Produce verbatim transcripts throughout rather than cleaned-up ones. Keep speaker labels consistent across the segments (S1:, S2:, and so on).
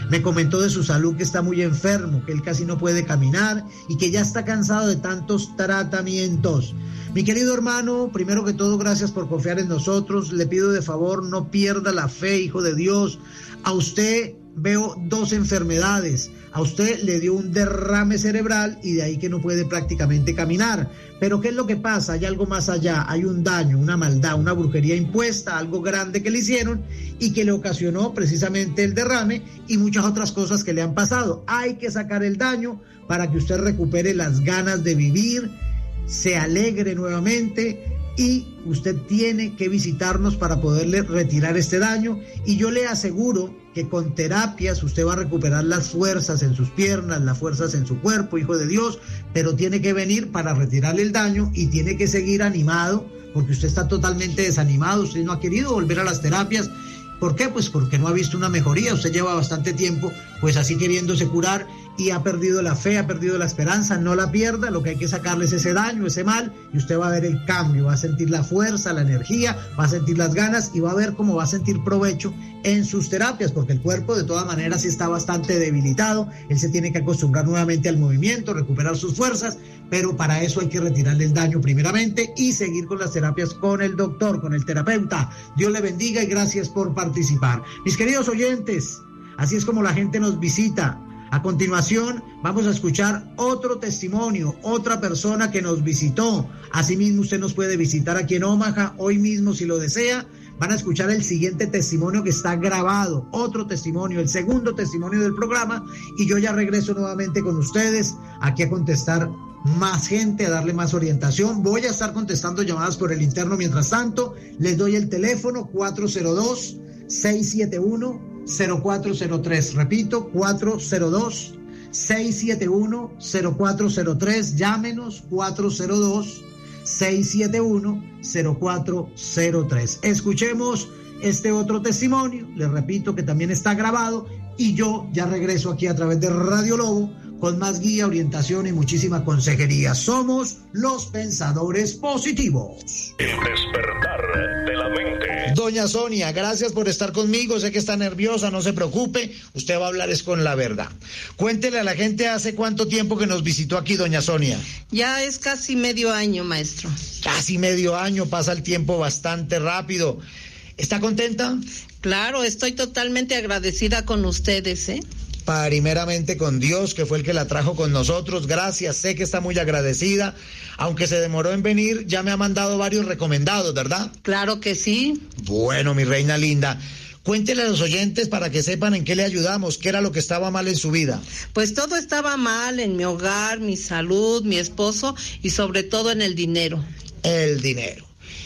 S1: Me comentó de su salud, que está muy enfermo, que él casi no puede caminar y que ya está cansado de tantos tratamientos. Mi querido hermano, primero que todo, gracias por confiar en nosotros. Le pido de favor, no pierda la fe, hijo de Dios. A usted veo dos enfermedades. A usted le dio un derrame cerebral y de ahí que no puede prácticamente caminar. Pero ¿qué es lo que pasa? Hay algo más allá, hay un daño, una maldad, una brujería impuesta, algo grande que le hicieron y que le ocasionó precisamente el derrame y muchas otras cosas que le han pasado. Hay que sacar el daño para que usted recupere las ganas de vivir, se alegre nuevamente, y usted tiene que visitarnos para poderle retirar este daño, y yo le aseguro que con terapias usted va a recuperar las fuerzas en sus piernas, las fuerzas en su cuerpo, hijo de Dios, pero tiene que venir para retirarle el daño y tiene que seguir animado, porque usted está totalmente desanimado, usted no ha querido volver a las terapias. ¿Por qué? Pues porque no ha visto una mejoría. Usted lleva bastante tiempo pues así queriéndose curar y ha perdido la fe, ha perdido la esperanza. No la pierda, lo que hay que sacarle es ese daño, ese mal, y usted va a ver el cambio, va a sentir la fuerza, la energía, va a sentir las ganas y va a ver cómo va a sentir provecho en sus terapias, porque el cuerpo de todas maneras sí está bastante debilitado. Él se tiene que acostumbrar nuevamente al movimiento, recuperar sus fuerzas, pero para eso hay que retirarle el daño primeramente y seguir con las terapias con el doctor, con el terapeuta. Dios le bendiga y gracias por participar. Mis queridos oyentes, así es como la gente nos visita. A continuación vamos a escuchar otro testimonio, otra persona que nos visitó. Asimismo usted nos puede visitar aquí en Omaha hoy mismo si lo desea. Van a escuchar el siguiente testimonio que está grabado, otro testimonio, el segundo testimonio del programa, y yo ya regreso nuevamente con ustedes aquí a contestar más gente, a darle más orientación. Voy a estar contestando llamadas por el interno mientras tanto. Les doy el teléfono cuatro cero dos, seis siete uno, cero cuatro cero tres. Repito, cuatro cero dos, seis siete uno, cero cuatro cero tres. Llámenos, cuatro cero dos, seis siete uno, cero cuatro cero tres. Escuchemos este otro testimonio, les repito que también está grabado, y yo ya regreso aquí a través de Radio Lobo con más guía, orientación y muchísima consejería. Somos los pensadores positivos.
S2: El despertar de la mente.
S1: Doña Sonia, gracias por estar conmigo. Sé que está nerviosa, no se preocupe. Usted va a hablar es con la verdad. Cuéntele a la gente hace cuánto tiempo que nos visitó aquí, doña Sonia.
S3: Ya es casi medio año, maestro.
S1: Casi medio año, pasa el tiempo bastante rápido. ¿Está contenta?
S3: Claro, estoy totalmente agradecida con ustedes, ¿eh?
S1: Primeramente con Dios, que fue el que la trajo con nosotros. Gracias, sé que está muy agradecida. Aunque se demoró en venir, ya me ha mandado varios recomendados, ¿verdad?
S3: Claro que sí.
S1: Bueno, mi reina linda, cuéntele a los oyentes para que sepan en qué le ayudamos, qué era lo que estaba mal en su vida.
S3: Pues todo estaba mal en mi hogar, mi salud, mi esposo y sobre todo en el dinero.
S1: El dinero.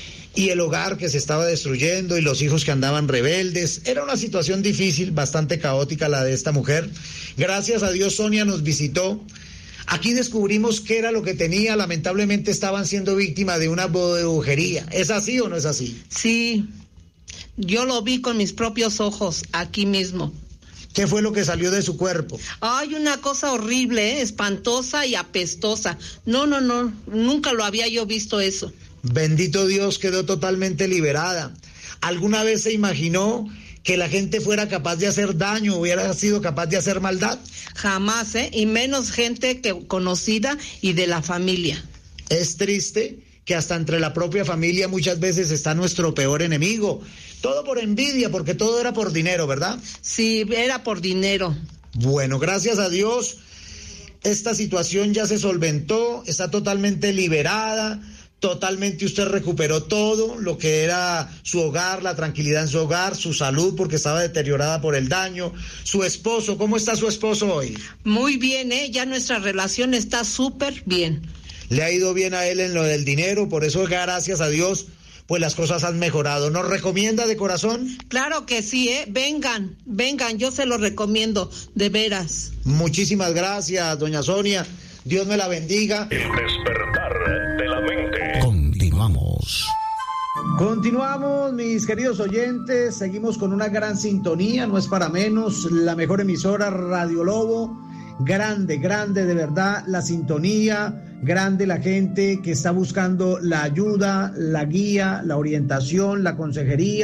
S1: Y el hogar que se estaba destruyendo y los hijos que andaban rebeldes. Era una situación difícil, bastante caótica la de esta mujer. Gracias a Dios Sonia nos visitó. Aquí descubrimos qué era lo que tenía. Lamentablemente estaban siendo víctimas de una brujería. ¿Es así o no es así?
S3: Sí, yo lo vi con mis propios ojos, aquí mismo.
S1: ¿Qué fue lo que salió de su cuerpo?
S3: Ay, una cosa horrible, ¿eh? Espantosa y apestosa. No, no, no, nunca lo había yo visto eso.
S1: Bendito Dios, quedó totalmente liberada. ¿Alguna vez se imaginó que la gente fuera capaz de hacer daño, hubiera sido capaz de hacer maldad?
S3: Jamás, ¿eh? Y menos gente que conocida y de la familia.
S1: Es triste que hasta entre la propia familia muchas veces está nuestro peor enemigo. Todo por envidia, porque todo era por dinero, ¿verdad?
S3: Sí, era por dinero.
S1: Bueno, gracias a Dios, esta situación ya se solventó, está totalmente liberada. Totalmente usted recuperó todo lo que era su hogar, la tranquilidad en su hogar, su salud porque estaba deteriorada por el daño. Su esposo, ¿cómo está su esposo hoy?
S3: Muy bien, ¿eh? Ya nuestra relación está súper bien.
S1: Le ha ido bien a él en lo del dinero, por eso gracias a Dios, pues las cosas han mejorado. ¿Nos recomienda de corazón?
S3: Claro que sí, ¿eh? Vengan, vengan, yo se lo recomiendo, de veras.
S1: Muchísimas gracias, doña Sonia. Dios me la bendiga.
S2: El despertar de la mente.
S1: Continuamos. Continuamos, mis queridos oyentes. Seguimos con una gran sintonía, no es para menos. La mejor emisora, Radio Lobo. Grande, grande de verdad la sintonía. Grande la gente que está buscando la ayuda, la guía, la orientación, la consejería.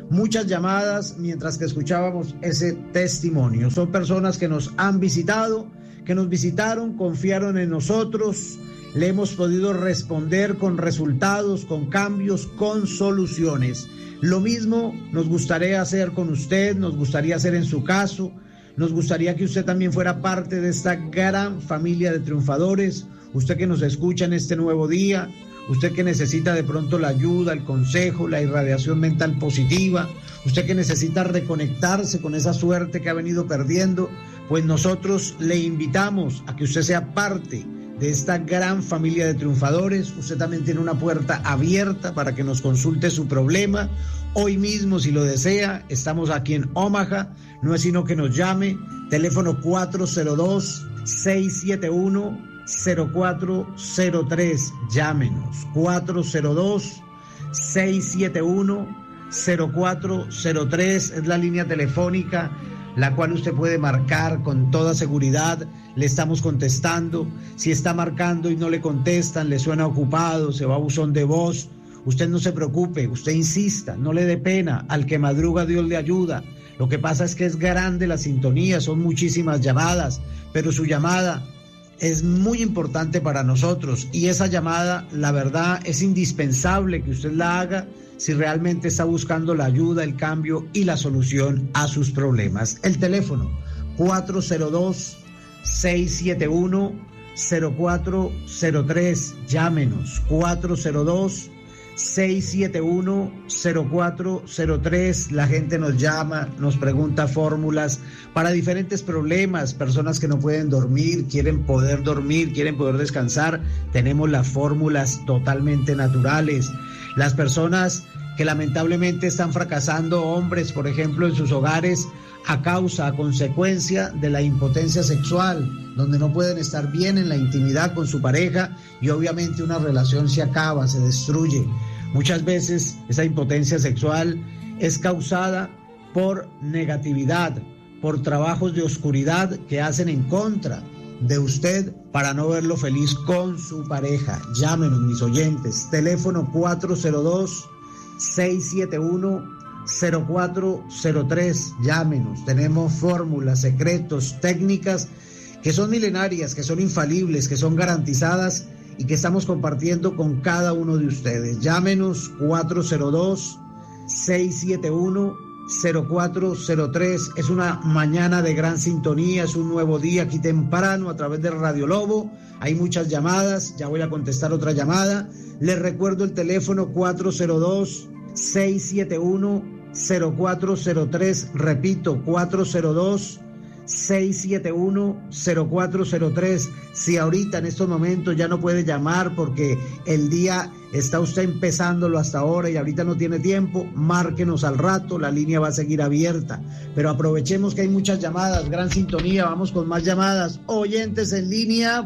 S1: muchas llamadas mientras que escuchábamos ese testimonio. Son personas que nos han visitado, que nos visitaron, confiaron en nosotros, le hemos podido responder con resultados, con cambios, con soluciones. Lo mismo nos gustaría hacer con usted, nos gustaría hacer en su caso, nos gustaría que usted también fuera parte de esta gran familia de triunfadores, usted que nos escucha en este nuevo día, usted que necesita de pronto la ayuda, el consejo, la irradiación mental positiva, usted que necesita reconectarse con esa suerte que ha venido perdiendo, pues nosotros le invitamos a que usted sea parte de esta gran familia de triunfadores. Usted también tiene una puerta abierta para que nos consulte su problema. Hoy mismo, si lo desea, estamos aquí en Omaha, no es sino que nos llame, teléfono cuatro cero dos, seis siete uno, cero cuatro cero tres, llámenos, cuatro cero dos, seis siete uno, cero cuatro cero tres, es la línea telefónica la cual usted puede marcar con toda seguridad, le estamos contestando. Si está marcando y no le contestan, le suena ocupado, se va a buzón de voz, usted no se preocupe, usted insista, no le dé pena, al que madruga Dios le ayuda. Lo que pasa es que es grande la sintonía, son muchísimas llamadas, pero su llamada es muy importante para nosotros y esa llamada, la verdad, es indispensable que usted la haga si realmente está buscando la ayuda, el cambio y la solución a sus problemas. El teléfono cuatro cero dos, seis siete uno, cero cuatro cero tres, llámenos, cuatro cero dos, seis siete uno, cero cuatro cero tres. La gente nos llama, nos pregunta fórmulas para diferentes problemas, personas que no pueden dormir, quieren poder dormir, quieren poder descansar, tenemos las fórmulas totalmente naturales. Las personas que lamentablemente están fracasando, hombres, por ejemplo, en sus hogares, a causa, a consecuencia de la impotencia sexual, donde no pueden estar bien en la intimidad con su pareja y obviamente una relación se acaba, se destruye. Muchas veces esa impotencia sexual es causada por negatividad, por trabajos de oscuridad que hacen en contra de usted para no verlo feliz con su pareja. Llámenos, mis oyentes, teléfono cuatro cero dos, seis siete uno, cero cuatro cero tres, llámenos. Tenemos fórmulas, secretos, técnicas que son milenarias, que son infalibles, que son garantizadas y que estamos compartiendo con cada uno de ustedes. Llámenos cuatro cero dos, seis siete uno, cero cuatro cero tres. Es una mañana de gran sintonía, es un nuevo día aquí temprano a través de Radio Lobo. Hay muchas llamadas, ya voy a contestar otra llamada. Les recuerdo el teléfono cuatro cero dos, seis siete uno, cero cuatro cero tres, repito, cuatro cero dos, seis siete uno, cero cuatro cero tres. Si ahorita en estos momentos ya no puede llamar porque el día está usted empezándolo hasta ahora y ahorita no tiene tiempo, márquenos al rato, la línea va a seguir abierta, pero aprovechemos que hay muchas llamadas, gran sintonía, vamos con más llamadas. Oyentes en línea,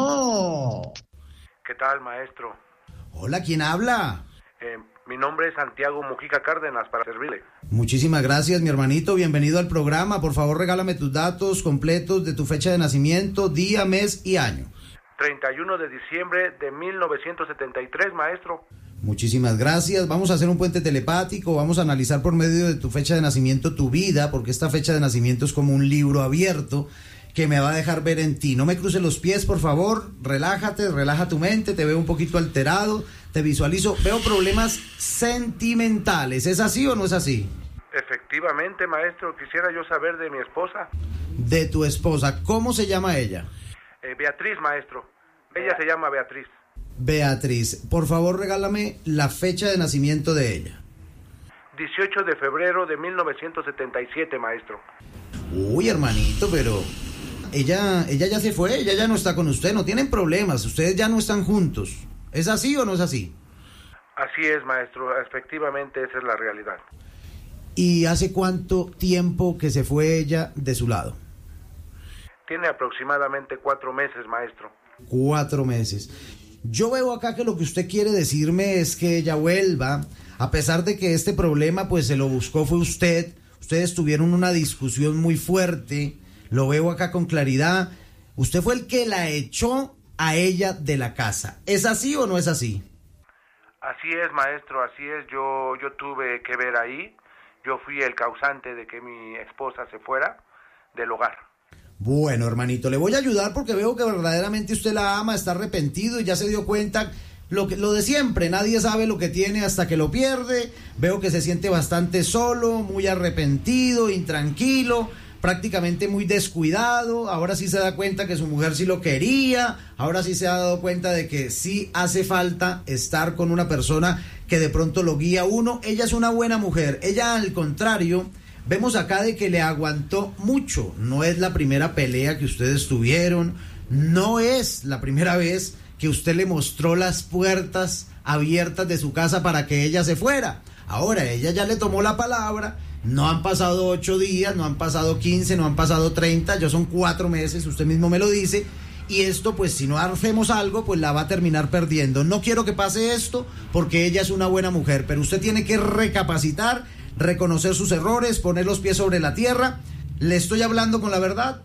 S1: bueno.
S4: ¿Qué tal, maestro?
S1: Hola, ¿quién habla?
S4: Eh, mi nombre es Santiago Mujica Cárdenas, para servirle.
S1: Muchísimas gracias, mi hermanito, bienvenido al programa. Por favor, regálame tus datos completos de tu fecha de nacimiento, día, mes y año.
S4: treinta y uno de diciembre de mil novecientos setenta y tres, maestro.
S1: Muchísimas gracias. Vamos a hacer un puente telepático, vamos a analizar por medio de tu fecha de nacimiento tu vida, porque esta fecha de nacimiento es como un libro abierto que me va a dejar ver en ti. No me cruces los pies, por favor, relájate, relaja tu mente, te veo un poquito alterado, te visualizo, veo problemas sentimentales. ¿Es así o no es así?
S4: Efectivamente, maestro, quisiera yo saber de mi esposa.
S1: De tu esposa, ¿cómo se llama ella?
S4: Eh, Beatriz, maestro. Ella se llama Beatriz.
S1: Beatriz, por favor regálame la fecha de nacimiento de ella.
S4: dieciocho de febrero de mil novecientos setenta y siete, maestro.
S1: Uy, hermanito, pero ella, ella ya se fue, ella ya no está con usted, no tienen problemas, ustedes ya no están juntos. ¿Es así o no es así?
S4: Así es, maestro, efectivamente esa es la realidad.
S1: ¿Y hace cuánto tiempo que se fue ella de su lado?
S4: Tiene aproximadamente cuatro meses, maestro.
S1: Cuatro meses. Yo veo acá que lo que usted quiere decirme es que ella vuelva, a pesar de que este problema pues se lo buscó fue usted, ustedes tuvieron una discusión muy fuerte, lo veo acá con claridad, usted fue el que la echó a ella de la casa. ¿Es así o no es así?
S4: Así es, maestro, así es, yo, yo tuve que ver ahí. yo fui el causante de que mi esposa se fuera del hogar.
S5: Bueno, hermanito, le voy a ayudar porque veo que verdaderamente usted la ama, está arrepentido y ya se dio cuenta lo que lo de siempre, nadie sabe lo que tiene hasta que lo pierde. Veo que se siente bastante solo, muy arrepentido, intranquilo, prácticamente muy descuidado. Ahora sí se da cuenta que su mujer sí lo quería, ahora sí se ha dado cuenta de que sí hace falta estar con una persona que de pronto lo guía a uno. Ella es una buena mujer, ella al contrario, vemos acá de que le aguantó mucho. No es la primera pelea que ustedes tuvieron, no es la primera vez que usted le mostró las puertas abiertas de su casa para que ella se fuera. Ahora ella ya le tomó la palabra. No han pasado ocho días, no han pasado quince, no han pasado treinta, ya son cuatro meses, usted mismo me lo dice, y esto pues si no hacemos algo pues la va a terminar perdiendo. No quiero que pase esto porque ella es una buena mujer, pero usted tiene que recapacitar, reconocer sus errores, poner los pies sobre la tierra. ¿Le estoy hablando con la verdad?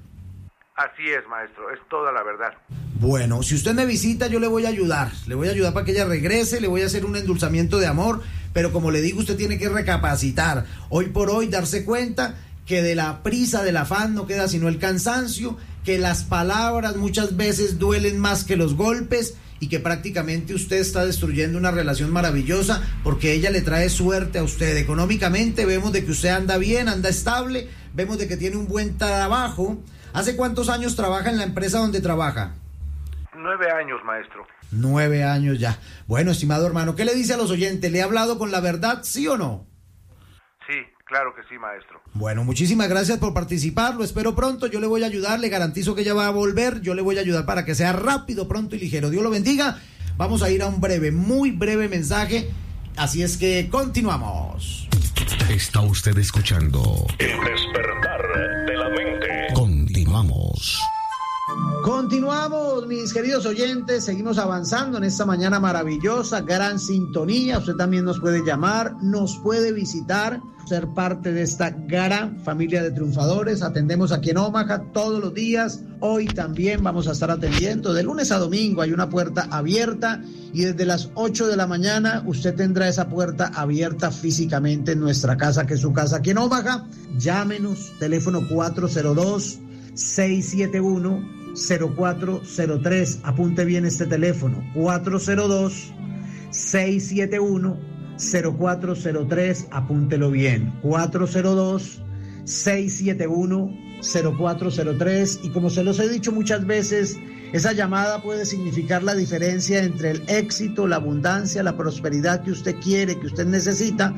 S4: Así es, maestro, es toda la verdad.
S5: Bueno, si usted me visita yo le voy a ayudar, le voy a ayudar para que ella regrese, le voy a hacer un endulzamiento de amor, pero como le digo, usted tiene que recapacitar, hoy por hoy darse cuenta que de la prisa, del afán no queda sino el cansancio, que las palabras muchas veces duelen más que los golpes y que prácticamente usted está destruyendo una relación maravillosa porque ella le trae suerte a usted. Económicamente vemos de que usted anda bien, anda estable, vemos de que tiene un buen trabajo. ¿Hace cuántos años trabaja en la empresa donde trabaja?
S4: Nueve años, maestro.
S5: Nueve años ya. Bueno, estimado hermano, ¿qué le dice a los oyentes? ¿Le ha hablado con la verdad, sí o no?
S4: Sí, claro que sí, maestro.
S5: Bueno, muchísimas gracias por participar, lo espero pronto, yo le voy a ayudar, le garantizo que ella va a volver, yo le voy a ayudar para que sea rápido, pronto y ligero. Dios lo bendiga. Vamos a ir a un breve, muy breve mensaje, así es que continuamos.
S6: Está usted escuchando
S2: El despertar de la mente.
S6: Continuamos.
S1: Continuamos, mis queridos oyentes, seguimos avanzando en esta mañana maravillosa, gran sintonía. Usted también nos puede llamar, nos puede visitar, ser parte de esta gran familia de triunfadores. Atendemos aquí en Omaha todos los días. Hoy también vamos a estar atendiendo de lunes a domingo. Hay una puerta abierta y desde las ocho de la mañana usted tendrá esa puerta abierta físicamente en nuestra casa, que es su casa aquí en Omaha. Llámenos, teléfono cuatro cero dos, seis siete uno, cero cuatro cero tres. Apunte bien este teléfono, cuatro cero dos, seis siete uno, cero cuatro cero tres. Apúntelo bien, cuatro cero dos, seis siete uno, cero cuatro cero tres. Y como se los he dicho muchas veces, esa llamada puede significar la diferencia entre el éxito, la abundancia, la prosperidad que usted quiere, que usted necesita,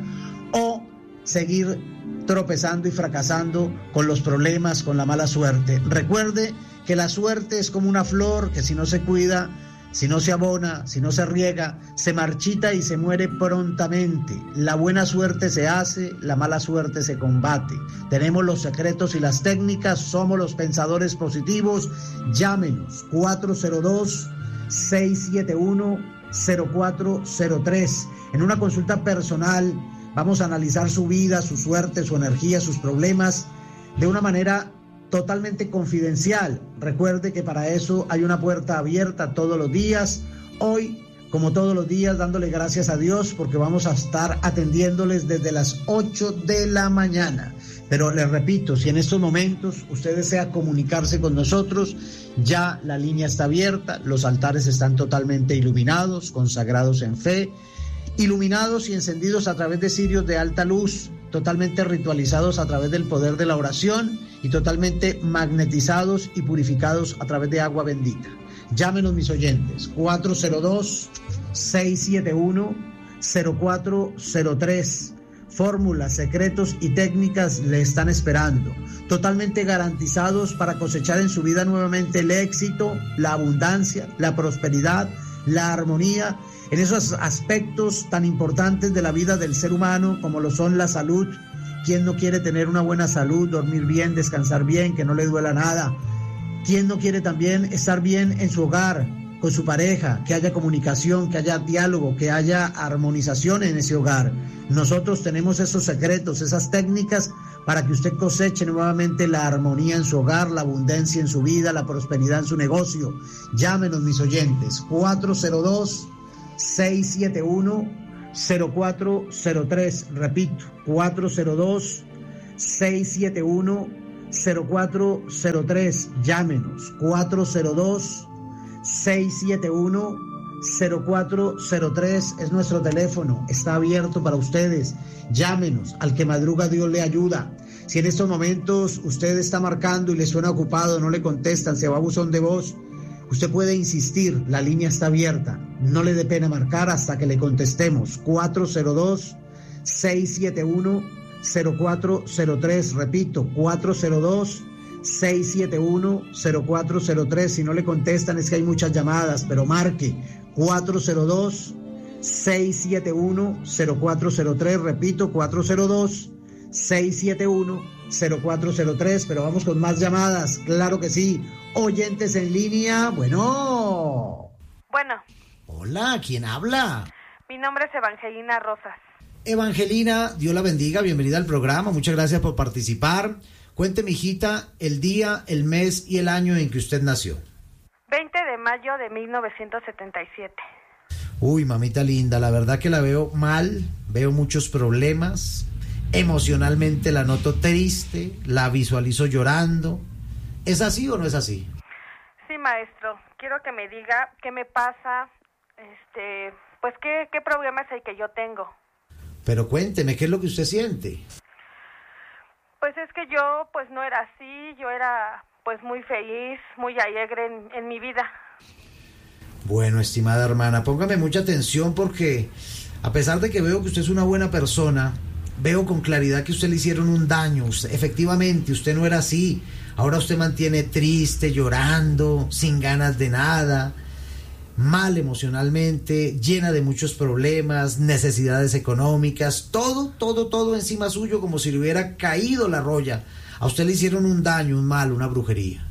S1: o seguir tropezando y fracasando con los problemas, con la mala suerte. Recuerde que la suerte es como una flor que si no se cuida, si no se abona, si no se riega, se marchita y se muere prontamente. La buena suerte se hace, la mala suerte se combate. Tenemos los secretos y las técnicas, somos los pensadores positivos. Llámenos cuatro cero dos, seis siete uno, cero cuatro cero tres. En una consulta personal vamos a analizar su vida, su suerte, su energía, sus problemas de una manera totalmente confidencial. Recuerde que para eso hay una puerta abierta todos los días. Hoy, como todos los días, dándole gracias a Dios porque vamos a estar atendiéndoles desde las ocho de la mañana. Pero les repito, si en estos momentos usted desea comunicarse con nosotros, ya la línea está abierta, los altares están totalmente iluminados, consagrados en fe, iluminados y encendidos a través de cirios de alta luz, totalmente ritualizados a través del poder de la oración y totalmente magnetizados y purificados a través de agua bendita. Llámenos, mis oyentes, cuatro cero dos, seis siete uno, cero cuatro cero tres. Fórmulas, secretos y técnicas le están esperando, totalmente garantizados para cosechar en su vida nuevamente el éxito, la abundancia, la prosperidad, la armonía, en esos aspectos tan importantes de la vida del ser humano como lo son la salud. ¿Quién no quiere tener una buena salud, dormir bien, descansar bien, que no le duela nada? ¿Quién no quiere también estar bien en su hogar, con su pareja, que haya comunicación, que haya diálogo, que haya armonización en ese hogar? Nosotros tenemos esos secretos, esas técnicas para que usted coseche nuevamente la armonía en su hogar, la abundancia en su vida, la prosperidad en su negocio. Llámenos, mis oyentes, cuatro cero dos, seis siete uno, cero cuatro cero tres, repito, cuatro cero dos, seis siete uno, cero cuatro cero tres, llámenos, cuatro cero dos, seis siete uno, cero cuatro cero tres es nuestro teléfono, está abierto para ustedes, llámenos, al que madruga Dios le ayuda. Si en estos momentos usted está marcando y le suena ocupado, no le contestan, se va a buzón de voz, usted puede insistir, la línea está abierta, no le dé pena marcar hasta que le contestemos, cuatro cero dos, seis siete uno, cero cuatro cero tres, repito, cuatro cero dos, seis siete uno, cero cuatro cero tres, si no le contestan es que hay muchas llamadas, pero marque, cuatro cero dos, seis siete uno, cero cuatro cero tres, repito, cuatro cero dos, seis siete uno, cero cuatro cero tres, pero vamos con más llamadas, claro que sí. Oyentes en línea, bueno.
S7: Bueno.
S5: Hola, ¿quién habla?
S7: Mi nombre es Evangelina Rosas.
S5: Evangelina, Dios la bendiga, bienvenida al programa, muchas gracias por participar. Cuénteme, hijita, el día, el mes y el año en que usted nació.
S7: veinte de mayo de mil novecientos setenta y siete.
S5: Uy, mamita linda, la verdad que la veo mal, veo muchos problemas. Emocionalmente la noto triste, la visualizo llorando. ¿Es así o no es así?
S7: Sí, maestro. Quiero que me diga qué me pasa, este, pues qué, qué problema es el que yo tengo.
S5: Pero cuénteme, ¿qué es lo que usted siente?
S7: Pues es que yo, pues no era así, yo era, pues muy feliz, muy alegre en, en mi vida.
S5: Bueno, estimada hermana, póngame mucha atención porque a pesar de que veo que usted es una buena persona, veo con claridad que usted le hicieron un daño. Usted, efectivamente, usted no era así. Ahora usted mantiene triste, llorando, sin ganas de nada, mal emocionalmente, llena de muchos problemas, necesidades económicas, todo, todo, todo encima suyo como si le hubiera caído la roya. A usted le hicieron un daño, un mal, una brujería.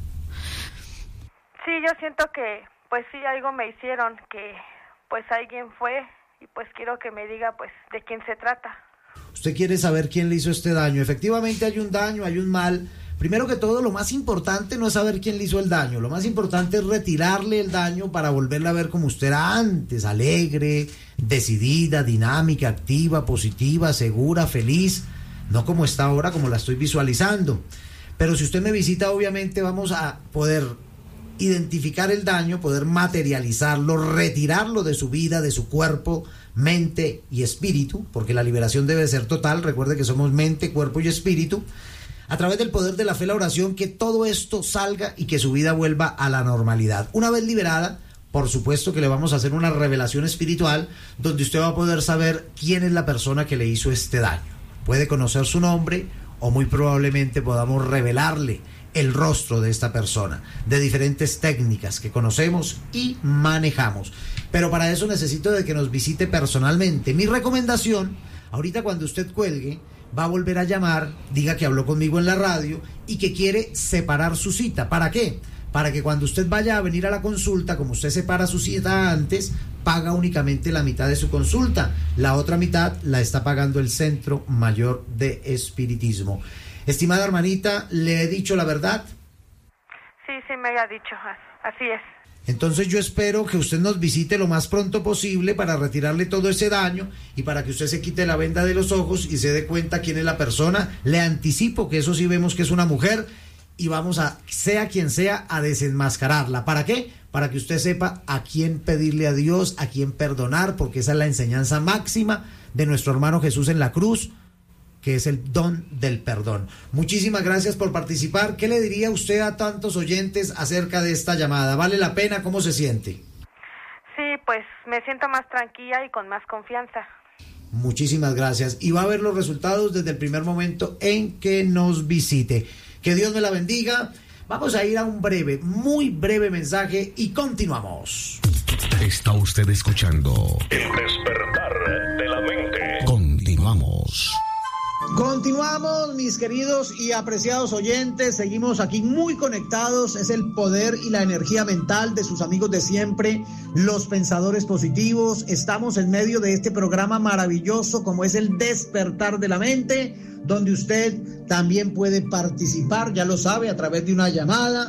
S7: Sí, yo siento que, pues sí, algo me hicieron, que pues alguien fue y pues quiero que me diga pues de quién se trata.
S5: Usted quiere saber quién le hizo este daño. Efectivamente hay un daño, hay un mal. Primero que todo, lo más importante no es saber quién le hizo el daño. Lo más importante es retirarle el daño para volverla a ver como usted era antes. Alegre, decidida, dinámica, activa, positiva, segura, feliz. No como está ahora, como la estoy visualizando. Pero si usted me visita, obviamente vamos a poder identificar el daño, poder materializarlo, retirarlo de su vida, de su cuerpo, mente y espíritu, porque la liberación debe ser total. Recuerde que somos mente, cuerpo y espíritu. A través del poder de la fe, la oración, que todo esto salga y que su vida vuelva a la normalidad. Una vez liberada, por supuesto que le vamos a hacer una revelación espiritual donde usted va a poder saber quién es la persona que le hizo este daño. Puede conocer su nombre o muy probablemente podamos revelarle el rostro de esta persona, de diferentes técnicas que conocemos y manejamos. Pero para eso necesito de que nos visite personalmente. Mi recomendación, ahorita cuando usted cuelgue, va a volver a llamar, diga que habló conmigo en la radio y que quiere separar su cita. ¿Para qué? Para que cuando usted vaya a venir a la consulta, como usted separa su cita antes, paga únicamente la mitad de su consulta. La otra mitad la está pagando el Centro Mayor de Espiritismo. Estimada hermanita, ¿le he dicho la verdad?
S7: Sí, sí me ha dicho, así es.
S5: Entonces yo espero que usted nos visite lo más pronto posible para retirarle todo ese daño y para que usted se quite la venda de los ojos y se dé cuenta quién es la persona. Le anticipo que eso sí vemos que es una mujer y vamos a, sea quien sea, a desenmascararla. ¿Para qué? Para que usted sepa a quién pedirle a Dios, a quién perdonar, porque esa es la enseñanza máxima de nuestro hermano Jesús en la cruz, que es el don del perdón. Muchísimas gracias por participar. ¿Qué le diría usted a tantos oyentes acerca de esta llamada? ¿Vale la pena? ¿Cómo se siente?
S7: Sí, pues me siento más tranquila y con más confianza.
S5: Muchísimas gracias. Y va a ver los resultados desde el primer momento en que nos visite. Que Dios me la bendiga. Vamos a ir a un breve, muy breve mensaje y continuamos.
S6: Está usted escuchando
S2: El despertar de la mente.
S6: Continuamos.
S1: Continuamos, mis queridos y apreciados oyentes, seguimos aquí muy conectados, es el poder y la energía mental de sus amigos de siempre, los pensadores positivos. Estamos en medio de este programa maravilloso como es el despertar de la mente, donde usted también puede participar, ya lo sabe, a través de una llamada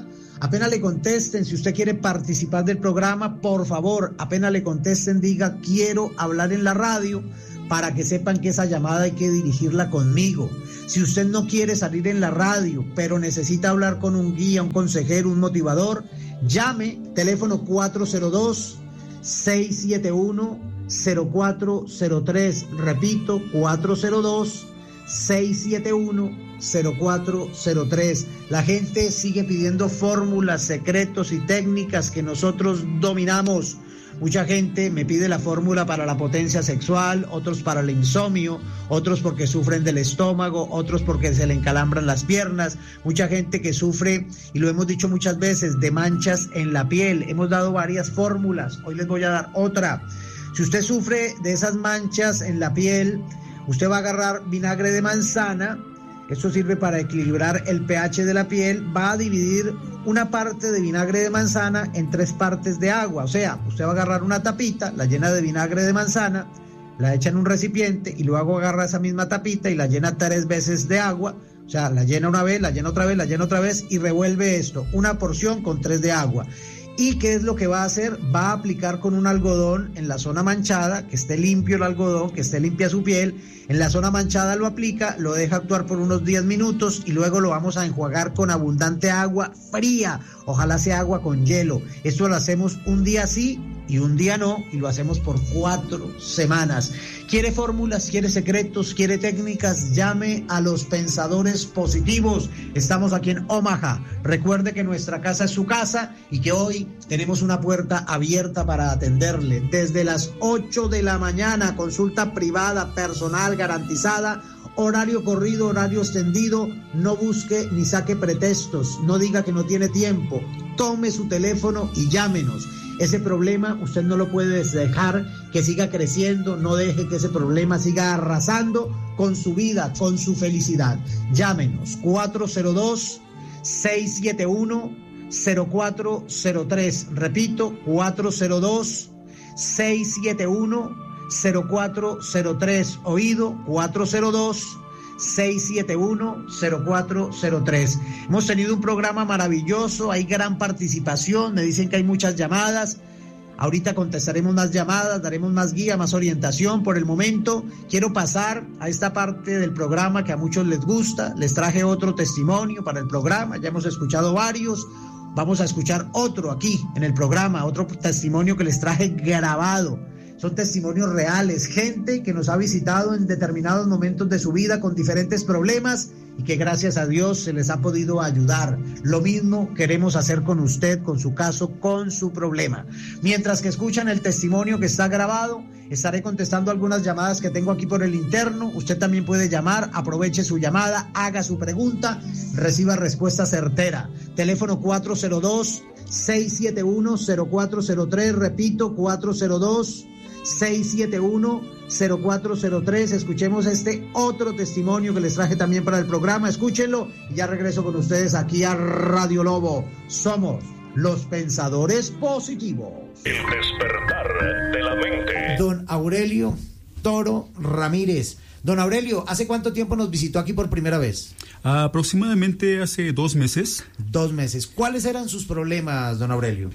S1: Apenas le contesten, si usted quiere participar del programa, por favor, apenas le contesten, diga quiero hablar en la radio, para que sepan que esa llamada hay que dirigirla conmigo. Si usted no quiere salir en la radio, pero necesita hablar con un guía, un consejero, un motivador, llame, teléfono cuatro cero dos, seis siete uno, cero cuatro cero tres, repito, cuatro cero dos, seis siete uno, cero cuatro cero tres. La gente sigue pidiendo fórmulas, secretos y técnicas que nosotros dominamos. Mucha gente me pide la fórmula para la potencia sexual, otros para el insomnio, otros porque sufren del estómago, otros porque se le encalambran las piernas. Mucha gente que sufre, y lo hemos dicho muchas veces, de manchas en la piel. Hemos dado varias fórmulas, hoy les voy a dar otra. Si usted sufre de esas manchas en la piel, usted va a agarrar vinagre de manzana. Esto sirve para equilibrar el pH de la piel. Va a dividir una parte de vinagre de manzana en tres partes de agua. O sea, usted va a agarrar una tapita, la llena de vinagre de manzana, la echa en un recipiente y luego agarra esa misma tapita y la llena tres veces de agua. O sea, la llena una vez, la llena otra vez, la llena otra vez y revuelve esto. Una porción con tres de agua. ¿Y qué es lo que va a hacer? Va a aplicar con un algodón en la zona manchada, que esté limpio el algodón, que esté limpia su piel. En la zona manchada lo aplica, lo deja actuar por unos diez minutos y luego lo vamos a enjuagar con abundante agua fría. Ojalá sea agua con hielo. Esto lo hacemos un día sí y un día no, y lo hacemos por cuatro semanas. ¿Quiere fórmulas? ¿Quiere secretos? ¿Quiere técnicas? Llame a los Pensadores Positivos. Estamos aquí en Omaha. Recuerde que nuestra casa es su casa y que hoy tenemos una puerta abierta para atenderle. Desde las ocho de la mañana, consulta privada, personal, garantizada. Horario corrido, horario extendido. No busque ni saque pretextos. No diga que no tiene tiempo. Tome su teléfono y llámenos. Ese problema usted no lo puede dejar que siga creciendo. No deje que ese problema siga arrasando con su vida, con su felicidad. Llámenos cuatro cero dos, seis siete uno, cero cuatro cero tres. Repito, cuatro cero dos, seis siete uno, cero cuatro cero tres. Oído, cuatro cero dos, seis siete uno, cero cuatro cero tres. Hemos tenido un programa maravilloso, hay gran participación, me dicen que hay muchas llamadas. Ahorita contestaremos más llamadas, daremos más guía, más orientación. Por el momento quiero pasar a esta parte del programa que a muchos les gusta. Les traje otro testimonio para el programa, ya hemos escuchado varios. Vamos a escuchar otro aquí en el programa, otro testimonio que les traje grabado. Son testimonios reales, gente que nos ha visitado en determinados momentos de su vida con diferentes problemas y que gracias a Dios se les ha podido ayudar. Lo mismo queremos hacer con usted, con su caso, con su problema. Mientras que escuchan el testimonio que está grabado, estaré contestando algunas llamadas que tengo aquí por el interno. Usted también puede llamar, aproveche su llamada, haga su pregunta, reciba respuesta certera. Teléfono cuatro cero dos, seis siete uno, cero cuatro cero tres, repito, cuatro cero dos, seis siete uno, cero cuatro cero tres. Escuchemos este otro testimonio que les traje también para el programa. Escúchenlo y ya regreso con ustedes aquí a Radio Lobo. Somos los Pensadores Positivos.
S2: El despertar de la mente.
S5: Don Aurelio Toro Ramírez. Don Aurelio, ¿hace cuánto tiempo nos visitó aquí por primera vez?
S8: Aproximadamente hace dos meses.
S5: Dos meses. ¿Cuáles eran sus problemas, don Aurelio?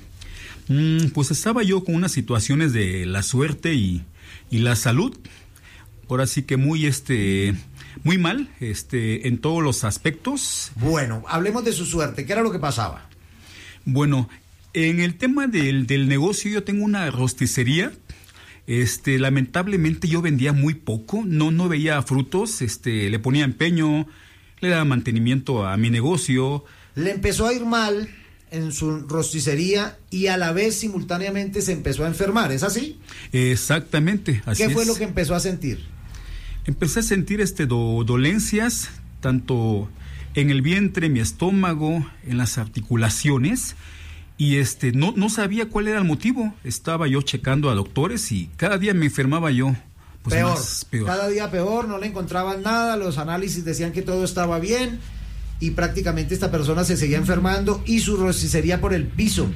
S8: Mm, pues estaba yo con unas situaciones de la suerte y, y la salud, ahora sí que muy este muy mal este en todos los aspectos.
S5: Bueno, hablemos de su suerte. ¿Qué era lo que pasaba?
S8: Bueno, en el tema del, del negocio, yo tengo una rosticería. Este, lamentablemente yo vendía muy poco, no, no veía frutos, este, le ponía empeño, le daba mantenimiento a mi negocio.
S5: Le empezó a ir mal en su rosticería y a la vez simultáneamente se empezó a enfermar, ¿es así?
S8: Exactamente, así es.
S5: ¿Qué fue lo que empezó a sentir?
S8: Empecé a sentir este do, dolencias, tanto en el vientre, en mi estómago, en las articulaciones, y este no, no sabía cuál era el motivo. Estaba yo checando a doctores y cada día me enfermaba yo. Pues
S5: peor,
S8: más, peor,
S5: cada día peor, no le encontraban nada, los análisis decían que todo estaba bien, y prácticamente esta persona se seguía enfermando y su rosticería por el piso.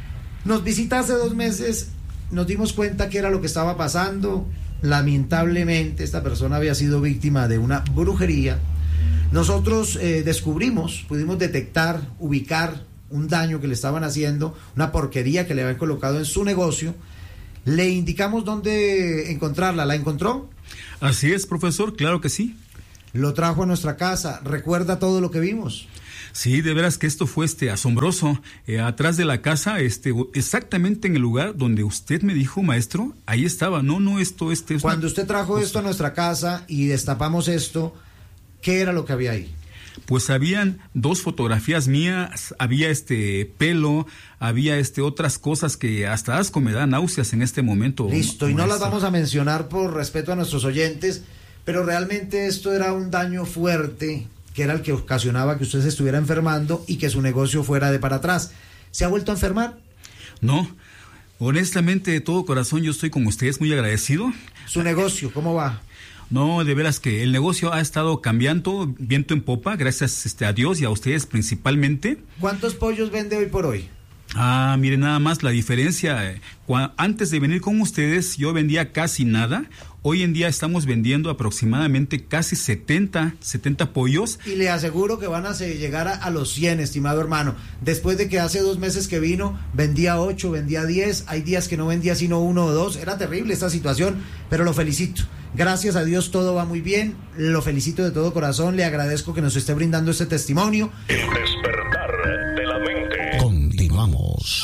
S5: Nos visita hace dos meses, nos dimos cuenta que era lo que estaba pasando. Lamentablemente esta persona había sido víctima de una brujería. Nosotros eh, descubrimos, pudimos detectar, ubicar un daño que le estaban haciendo, una porquería que le habían colocado en su negocio. Le indicamos dónde encontrarla. ¿La encontró?
S8: Así es, profesor, claro que sí.
S5: Lo trajo a nuestra casa. ¿Recuerda todo lo que vimos?
S8: Sí, de veras que esto fue este asombroso. Eh, atrás de la casa, este, exactamente en el lugar donde usted me dijo, maestro, ahí estaba. No, no, esto, este. Es
S5: Cuando
S8: una...
S5: usted trajo esto a nuestra casa y destapamos esto, ¿qué era lo que había ahí?
S8: Pues habían dos fotografías mías, había este pelo, había este otras cosas que hasta asco me da náuseas en este momento.
S5: Listo, y no las vamos a mencionar por respeto a nuestros oyentes, pero realmente esto era un daño fuerte, que era el que ocasionaba que usted se estuviera enfermando y que su negocio fuera de para atrás. ¿Se ha vuelto a enfermar?
S8: No, honestamente, de todo corazón, yo estoy con ustedes muy agradecido.
S5: ¿Su negocio, cómo va?
S8: No, de veras que el negocio ha estado cambiando viento en popa, gracias este, a Dios y a ustedes principalmente.
S5: ¿Cuántos pollos vende hoy por hoy?
S8: Ah, mire nada más la diferencia. Eh, cua- antes de venir con ustedes yo vendía casi nada. Hoy en día estamos vendiendo aproximadamente casi setenta, setenta pollos.
S5: Y le aseguro que van a se- llegar a, a los cien, estimado hermano. Después de que hace dos meses que vino, vendía ocho, vendía diez. Hay días que no vendía sino uno o dos. Era terrible esta situación, pero lo felicito. Gracias a Dios todo va muy bien. Lo felicito de todo corazón. Le agradezco que nos esté brindando este testimonio.
S2: El despertar de la mente.
S6: Continuamos.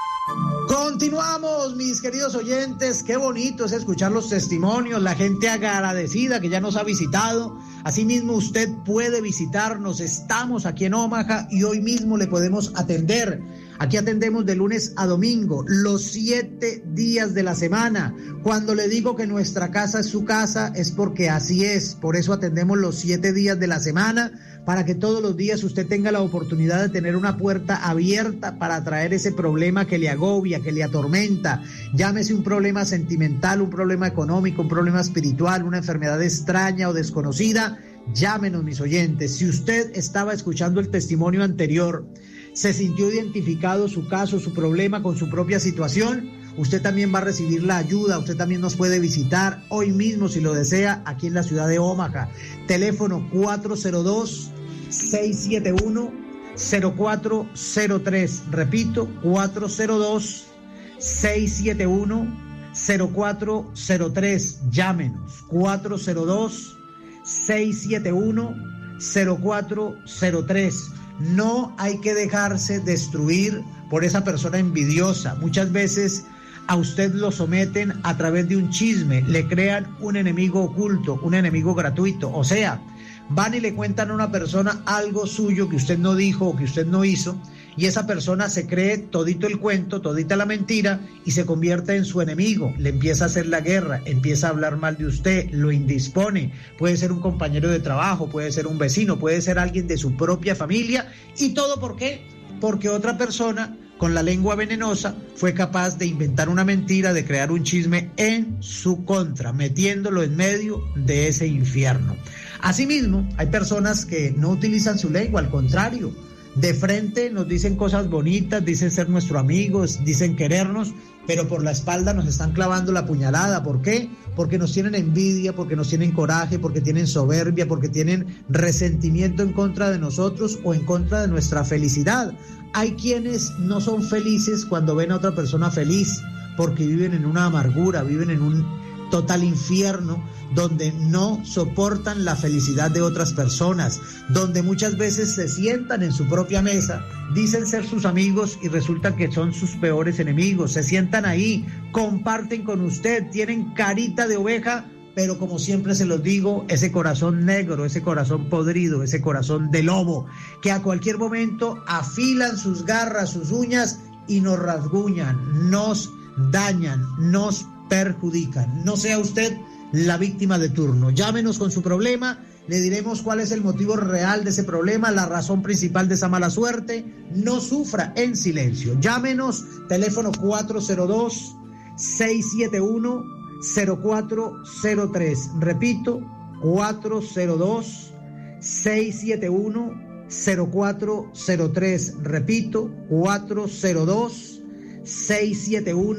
S1: Continuamos, mis queridos oyentes. Qué bonito es escuchar los testimonios, la gente agradecida que ya nos ha visitado. Asimismo, usted puede visitarnos. Estamos aquí en Omaha y hoy mismo le podemos atender. Aquí atendemos de lunes a domingo, los siete días de la semana. Cuando le digo que nuestra casa es su casa, es porque así es. Por eso atendemos los siete días de la semana, para que todos los días usted tenga la oportunidad de tener una puerta abierta para traer ese problema que le agobia, que le atormenta. Llámese un problema sentimental, un problema económico, un problema espiritual, una enfermedad extraña o desconocida. Llámenos, mis oyentes. Si usted estaba escuchando el testimonio anterior, se sintió identificado su caso, su problema con su propia situación, usted también va a recibir la ayuda. Usted también nos puede visitar hoy mismo si lo desea aquí en la ciudad de Omaha. Teléfono cuatro cero dos, seis siete uno, cero cuatro cero tres. Repito, cuatro cero dos, seis siete uno, cero cuatro cero tres. Llámenos, cuatro cero dos, seis siete uno, cero cuatro cero tres. No hay que dejarse destruir por esa persona envidiosa. Muchas veces a usted lo someten a través de un chisme, le crean un enemigo oculto, un enemigo gratuito. O sea, van y le cuentan a una persona algo suyo que usted no dijo o que usted no hizo, y esa persona se cree todito el cuento, todita la mentira, y se convierte en su enemigo. Le empieza a hacer la guerra, empieza a hablar mal de usted, lo indispone. Puede ser un compañero de trabajo, puede ser un vecino, puede ser alguien de su propia familia. ¿Y todo por qué? Porque otra persona con la lengua venenosa fue capaz de inventar una mentira, de crear un chisme en su contra, metiéndolo en medio de ese infierno. Asimismo, hay personas que no utilizan su lengua, al contrario, de frente nos dicen cosas bonitas, dicen ser nuestros amigos, dicen querernos, pero por la espalda nos están clavando la puñalada. ¿Por qué? Porque nos tienen envidia, porque nos tienen coraje, porque tienen soberbia, porque tienen resentimiento en contra de nosotros o en contra de nuestra felicidad. Hay quienes no son felices cuando ven a otra persona feliz, porque viven en una amargura, viven en un total infierno, donde no soportan la felicidad de otras personas, donde muchas veces se sientan en su propia mesa, dicen ser sus amigos y resulta que son sus peores enemigos. Se sientan ahí, comparten con usted, tienen carita de oveja, pero como siempre se los digo, ese corazón negro, ese corazón podrido, ese corazón de lobo, que a cualquier momento afilan sus garras, sus uñas y nos rasguñan, nos dañan, nos perjudican. No sea usted la víctima de turno. Llámenos con su problema, le diremos cuál es el motivo real de ese problema, la razón principal de esa mala suerte. No sufra en silencio. Llámenos, teléfono cuatro cero dos, seis siete uno, cero cuatro cero tres. Repito, cuatro cero dos, seis siete uno, cero cuatro cero tres. Repito, cuatro cero dos, seis siete uno,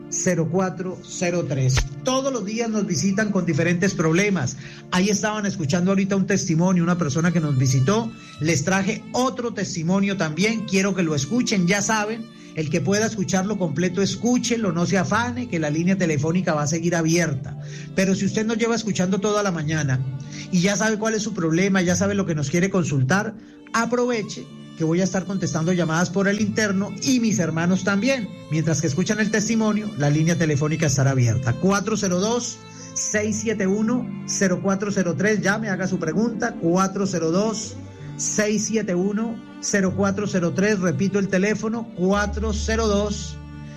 S1: cero cuatro cero tres. Todos los días nos visitan con diferentes problemas. Ahí estaban escuchando ahorita un testimonio, una persona que nos visitó. Les traje otro testimonio también. Quiero que lo escuchen, ya saben. El que pueda escucharlo completo, escúchelo, no se afane, que la línea telefónica va a seguir abierta. Pero si usted nos lleva escuchando toda la mañana y ya sabe cuál es su problema, ya sabe lo que nos quiere consultar, aproveche que voy a estar contestando llamadas por el interno y mis hermanos también. Mientras que escuchan el testimonio, la línea telefónica estará abierta. cuatro cero dos, seis siete uno, cero cuatro cero tres. Llame, haga su pregunta. cuatro cero dos, seis siete uno, cero cuatro cero tres. Repito el teléfono. cuatro cero dos,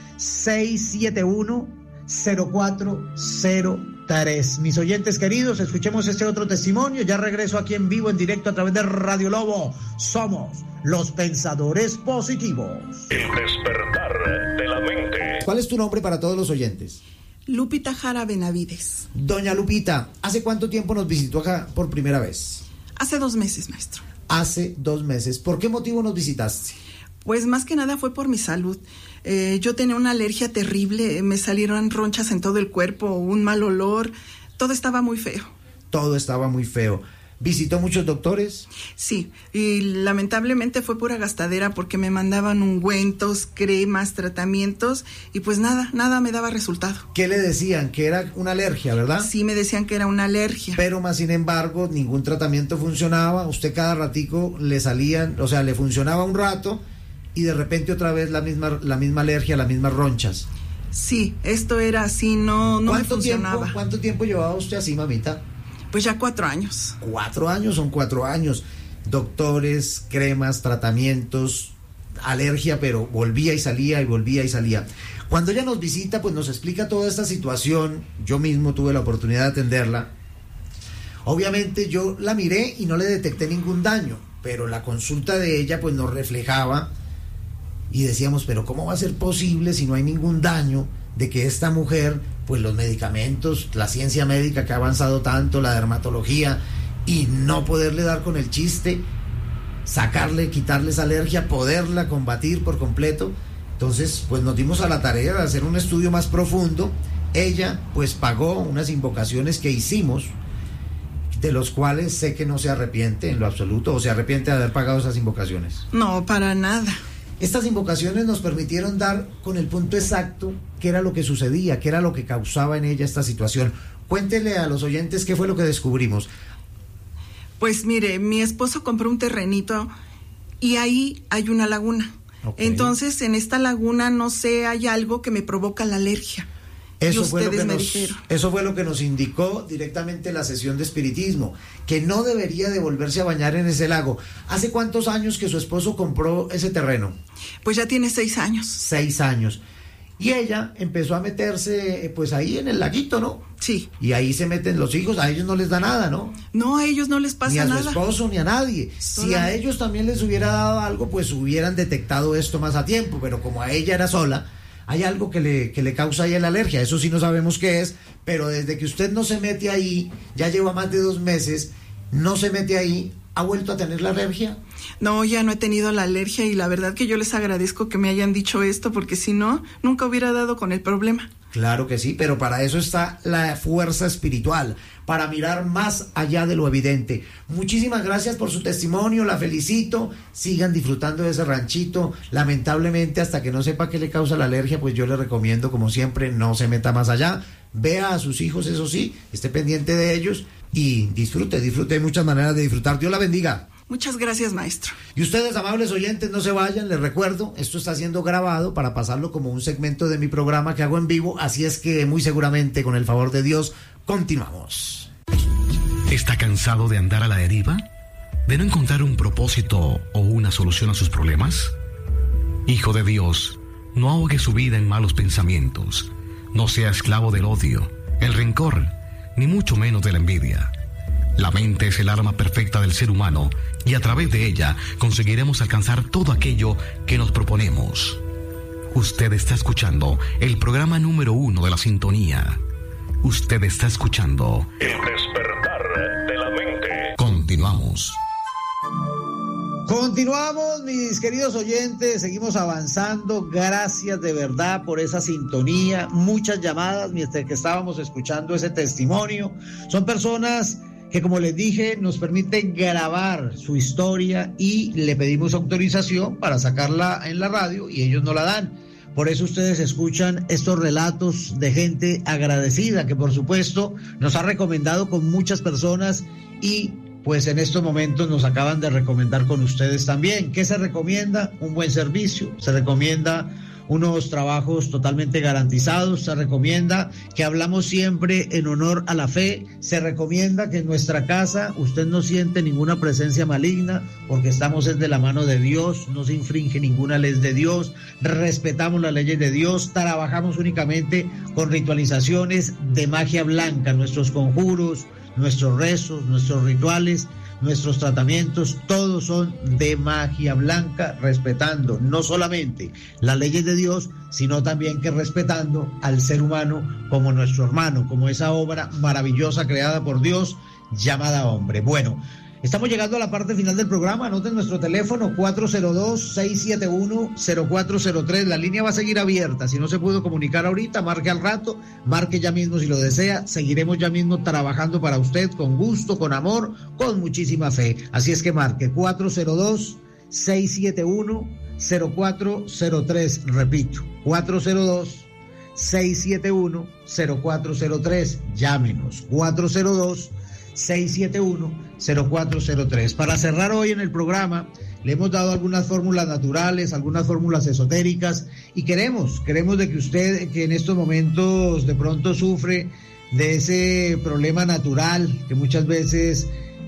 S1: seis siete uno, cero cuatro cero tres. Mis oyentes queridos, escuchemos este otro testimonio. Ya regreso aquí en vivo, en directo a través de Radio Lobo. Somos los pensadores positivos.
S2: El despertar de la mente.
S5: ¿Cuál es tu nombre para todos los oyentes?
S9: Lupita Jara Benavides.
S5: Doña Lupita, ¿hace cuánto tiempo nos visitó acá por primera vez?
S9: Hace dos meses, maestro.
S5: Hace dos meses. ¿Por qué motivo nos visitaste?
S9: Pues más que nada fue por mi salud. Eh, yo tenía una alergia terrible, me salieron ronchas en todo el cuerpo, un mal olor, todo estaba muy feo.
S5: Todo estaba muy feo. ¿Visitó muchos doctores?
S9: Sí, y lamentablemente fue pura gastadera porque me mandaban ungüentos, cremas, tratamientos y pues nada, nada me daba resultado.
S5: ¿Qué le decían? Que era una alergia, ¿verdad?
S9: Sí, me decían que era una alergia.
S5: Pero más sin embargo, ningún tratamiento funcionaba. Usted cada ratico le salían, o sea, le funcionaba un rato y de repente otra vez la misma, la misma alergia, las mismas ronchas.
S9: Sí, esto era así, no, no me funcionaba.
S5: Tiempo, ¿Cuánto tiempo llevaba usted así, mamita?
S9: Pues ya cuatro años.
S5: Cuatro años, son cuatro años. Doctores, cremas, tratamientos, alergia, pero volvía y salía y volvía y salía. Cuando ella nos visita, pues nos explica toda esta situación. Yo mismo tuve la oportunidad de atenderla. Obviamente yo la miré y no le detecté ningún daño, pero la consulta de ella pues nos reflejaba y decíamos, pero ¿cómo va a ser posible si no hay ningún daño de que esta mujer, pues los medicamentos, la ciencia médica que ha avanzado tanto, la dermatología, y no poderle dar con el chiste, sacarle, quitarle esa alergia, poderla combatir por completo? Entonces, pues nos dimos a la tarea de hacer un estudio más profundo. Ella, pues pagó unas invocaciones que hicimos, de los cuales sé que no se arrepiente en lo absoluto, o se arrepiente de haber pagado esas invocaciones.
S9: No, para nada.
S5: Estas invocaciones nos permitieron dar con el punto exacto qué era lo que sucedía, qué era lo que causaba en ella esta situación. Cuéntele a los oyentes qué fue lo que descubrimos.
S9: Pues mire, mi esposo compró un terrenito y ahí hay una laguna. Okay. Entonces, en esta laguna, no sé, hay algo que me provoca la alergia.
S5: Eso fue, lo que nos, eso fue lo que nos indicó directamente la sesión de espiritismo, que no debería de volverse a bañar en ese lago. ¿Hace cuántos años que su esposo compró ese terreno?
S9: Pues ya tiene seis años.
S5: Seis años. Y ella empezó a meterse pues ahí en el laguito, ¿no?
S9: Sí.
S5: Y ahí se meten los hijos, a ellos no les da nada, ¿no?
S9: No, a ellos no les pasa nada.
S5: Ni a su esposo, ni a nadie. Si a ellos también les hubiera dado algo, pues hubieran detectado esto más a tiempo, pero como a ella era sola, hay algo que le, que le causa ahí la alergia, eso sí no sabemos qué es, pero desde que usted no se mete ahí, ya lleva más de dos meses, no se mete ahí, ¿ha vuelto a tener la alergia?
S9: No, ya no he tenido la alergia y la verdad que yo les agradezco que me hayan dicho esto, porque si no, nunca hubiera dado con el problema.
S5: Claro que sí, pero para eso está la fuerza espiritual, para mirar más allá de lo evidente. Muchísimas gracias por su testimonio, la felicito, sigan disfrutando de ese ranchito. Lamentablemente, hasta que no sepa qué le causa la alergia, pues yo le recomiendo, como siempre, no se meta más allá. Vea a sus hijos, eso sí, esté pendiente de ellos y disfrute, disfrute, hay muchas maneras de disfrutar. Dios la bendiga.
S9: Muchas gracias, maestro.
S5: Y ustedes, amables oyentes, no se vayan, les recuerdo, esto está siendo grabado para pasarlo como un segmento de mi programa que hago en vivo, así es que muy seguramente, con el favor de Dios, continuamos.
S6: ¿Está cansado de andar a la deriva? ¿De no encontrar un propósito o una solución a sus problemas? Hijo de Dios, no ahogue su vida en malos pensamientos, no sea esclavo del odio, el rencor, ni mucho menos de la envidia. La mente es el arma perfecta del ser humano y a través de ella conseguiremos alcanzar todo aquello que nos proponemos. Usted está escuchando el programa número uno de la sintonía. Usted está escuchando
S2: El despertar de la mente.
S6: Continuamos.
S1: Continuamos, mis queridos oyentes, seguimos avanzando. Gracias de verdad por esa sintonía. Muchas llamadas mientras que estábamos escuchando ese testimonio. Son personas que, como les dije, nos permiten grabar su historia y le pedimos autorización para sacarla en la radio y ellos no la dan. Por eso ustedes escuchan estos relatos de gente agradecida que, por supuesto, nos ha recomendado con muchas personas y pues en estos momentos nos acaban de recomendar con ustedes también. ¿Qué se recomienda? Un buen servicio, se recomienda unos trabajos totalmente garantizados, se recomienda que hablamos siempre en honor a la fe, se recomienda que en nuestra casa usted no siente ninguna presencia maligna porque estamos de la mano de Dios, no se infringe ninguna ley de Dios, respetamos las leyes de Dios, trabajamos únicamente con ritualizaciones de magia blanca, nuestros conjuros, nuestros rezos, nuestros rituales, nuestros tratamientos, todos son de magia blanca, respetando no solamente las leyes de Dios, sino también que respetando al ser humano como nuestro hermano, como esa obra maravillosa creada por Dios llamada hombre. Bueno, estamos llegando a la parte final del programa. Anoten nuestro teléfono cuatro cero dos, seis siete uno, cero cuatro cero tres. La línea va a seguir abierta. Si no se pudo comunicar ahorita, marque al rato, marque ya mismo si lo desea. Seguiremos ya mismo trabajando para usted con gusto, con amor, con muchísima fe. Así es que marque cuatro cero dos, seis siete uno, cero cuatro cero tres. Repito, cuatro cero dos, seis siete uno, cero cuatro cero tres. Llámenos, cuatro cero dos, seis siete uno, cero cuatro cero tres. Para cerrar hoy en el programa, le hemos dado algunas fórmulas naturales, algunas fórmulas esotéricas y queremos, queremos de que usted, que en estos momentos de pronto sufre de ese problema natural, que muchas veces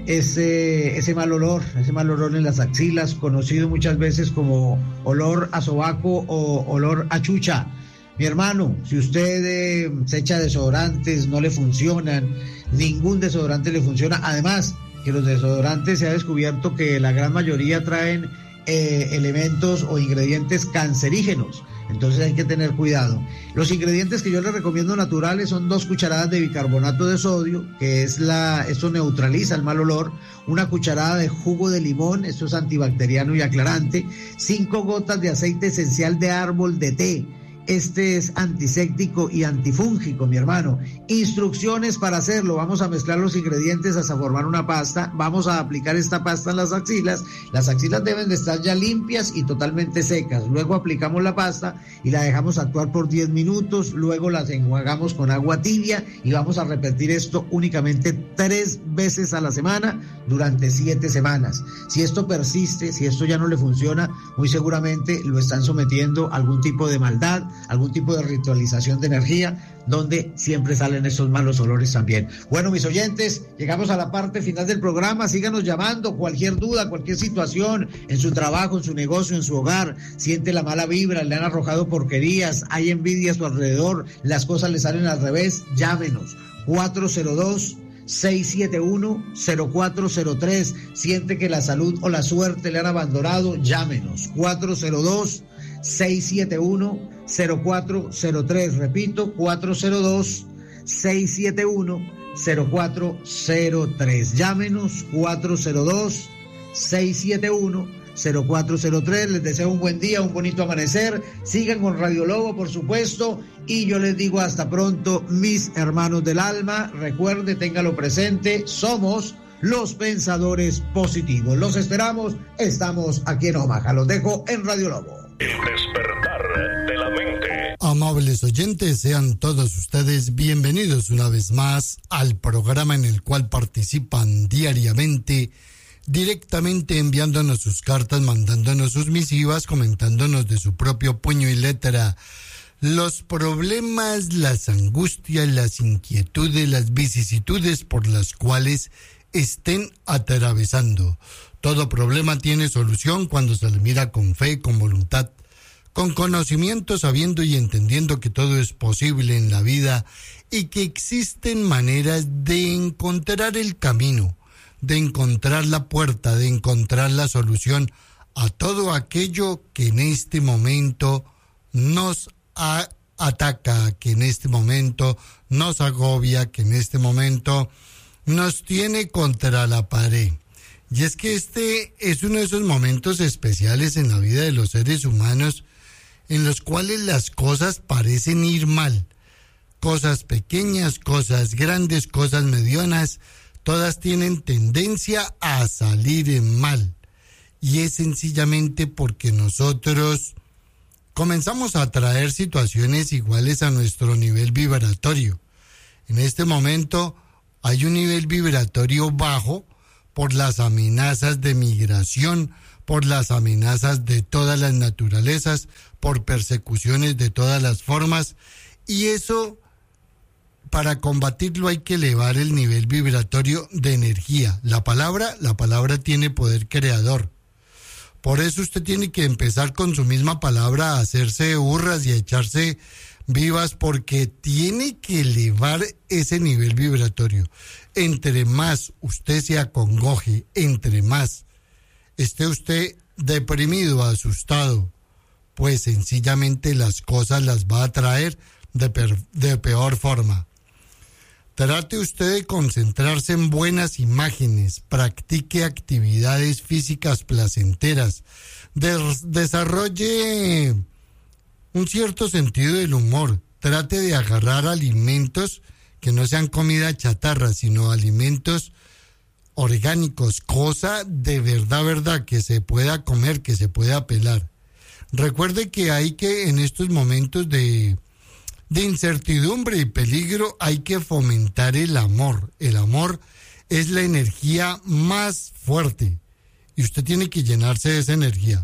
S1: ese, ese mal olor, ese mal olor en las axilas, conocido muchas veces como olor a sobaco o olor a chucha. Mi hermano, si usted eh, se echa desodorantes, no le funcionan, ningún desodorante le funciona. Además, que los desodorantes se ha descubierto que la gran mayoría traen eh, elementos o ingredientes cancerígenos. Entonces hay que tener cuidado. Los ingredientes que yo les recomiendo naturales son dos cucharadas de bicarbonato de sodio, que es la, esto neutraliza el mal olor, una cucharada de jugo de limón, esto es antibacteriano y aclarante, cinco gotas de aceite esencial de árbol de té. Este es antiséptico y antifúngico, mi hermano. Instrucciones para hacerlo. Vamos a mezclar los ingredientes hasta formar una pasta. Vamos a aplicar esta pasta en las axilas. Las axilas deben de estar ya limpias y totalmente secas. Luego aplicamos la pasta y la dejamos actuar por diez minutos. Luego las enjuagamos con agua tibia y vamos a repetir esto únicamente tres veces a la semana durante siete semanas. Si esto persiste, si esto ya no le funciona, muy seguramente lo están sometiendo a algún tipo de maldad, algún tipo de ritualización de energía, donde siempre salen esos malos olores también. Bueno, mis oyentes, llegamos a la parte final del programa. Síganos llamando, cualquier duda, cualquier situación en su trabajo, en su negocio, en su hogar, siente la mala vibra, le han arrojado porquerías, hay envidia a su alrededor, las cosas le salen al revés, llámenos, cuatro cero dos, seis siete uno, cero cuatro cero tres. Siente que la salud o la suerte le han abandonado, llámenos, cuatro cero dos, seis siete uno, cero cuatro cero tres. Repito, cuatro cero dos, seis siete uno, cero cuatro cero tres. Llámenos, cuatro cero dos, seis siete uno, cero cuatro cero tres. Les deseo un buen día, un bonito amanecer. Sigan con Radio Lobo, por supuesto. Y yo les digo hasta pronto, mis hermanos del alma. Recuerde, téngalo presente, somos los pensadores positivos. Los esperamos, estamos aquí en Omaha. Los dejo en Radio Lobo.
S2: El despertar de la mente.
S10: Amables oyentes, sean todos ustedes bienvenidos una vez más al programa en el cual participan diariamente, directamente enviándonos sus cartas, mandándonos sus misivas, comentándonos de su propio puño y letra los problemas, las angustias, las inquietudes, las vicisitudes por las cuales estén atravesando. Todo problema tiene solución cuando se le mira con fe, con voluntad, con conocimiento, sabiendo y entendiendo que todo es posible en la vida y que existen maneras de encontrar el camino, de encontrar la puerta, de encontrar la solución a todo aquello que en este momento nos a- ataca, que en este momento nos agobia, que en este momento nos tiene contra la pared. Y es que este es uno de esos momentos especiales en la vida de los seres humanos en los cuales las cosas parecen ir mal. Cosas pequeñas, cosas grandes, cosas medianas, todas tienen tendencia a salir mal. Y es sencillamente porque nosotros comenzamos a atraer situaciones iguales a nuestro nivel vibratorio. En este momento hay un nivel vibratorio bajo por las amenazas de migración, por las amenazas de todas las naturalezas, por persecuciones de todas las formas, y eso, para combatirlo hay que elevar el nivel vibratorio de energía. La palabra, la palabra tiene poder creador. Por eso usted tiene que empezar con su misma palabra a hacerse hurras y a echarse vivas, porque tiene que elevar ese nivel vibratorio. Entre más usted se acongoje, entre más esté usted deprimido, asustado, pues sencillamente las cosas las va a traer de, per, de peor forma. Trate usted de concentrarse en buenas imágenes, practique actividades físicas placenteras, des, desarrolle un cierto sentido del humor, trate de agarrar alimentos que no sean comida chatarra, sino alimentos orgánicos, cosa de verdad, verdad, que se pueda comer, que se pueda pelar. Recuerde que hay que, en estos momentos de, de incertidumbre y peligro, hay que fomentar el amor. El amor es la energía más fuerte y usted tiene que llenarse de esa energía.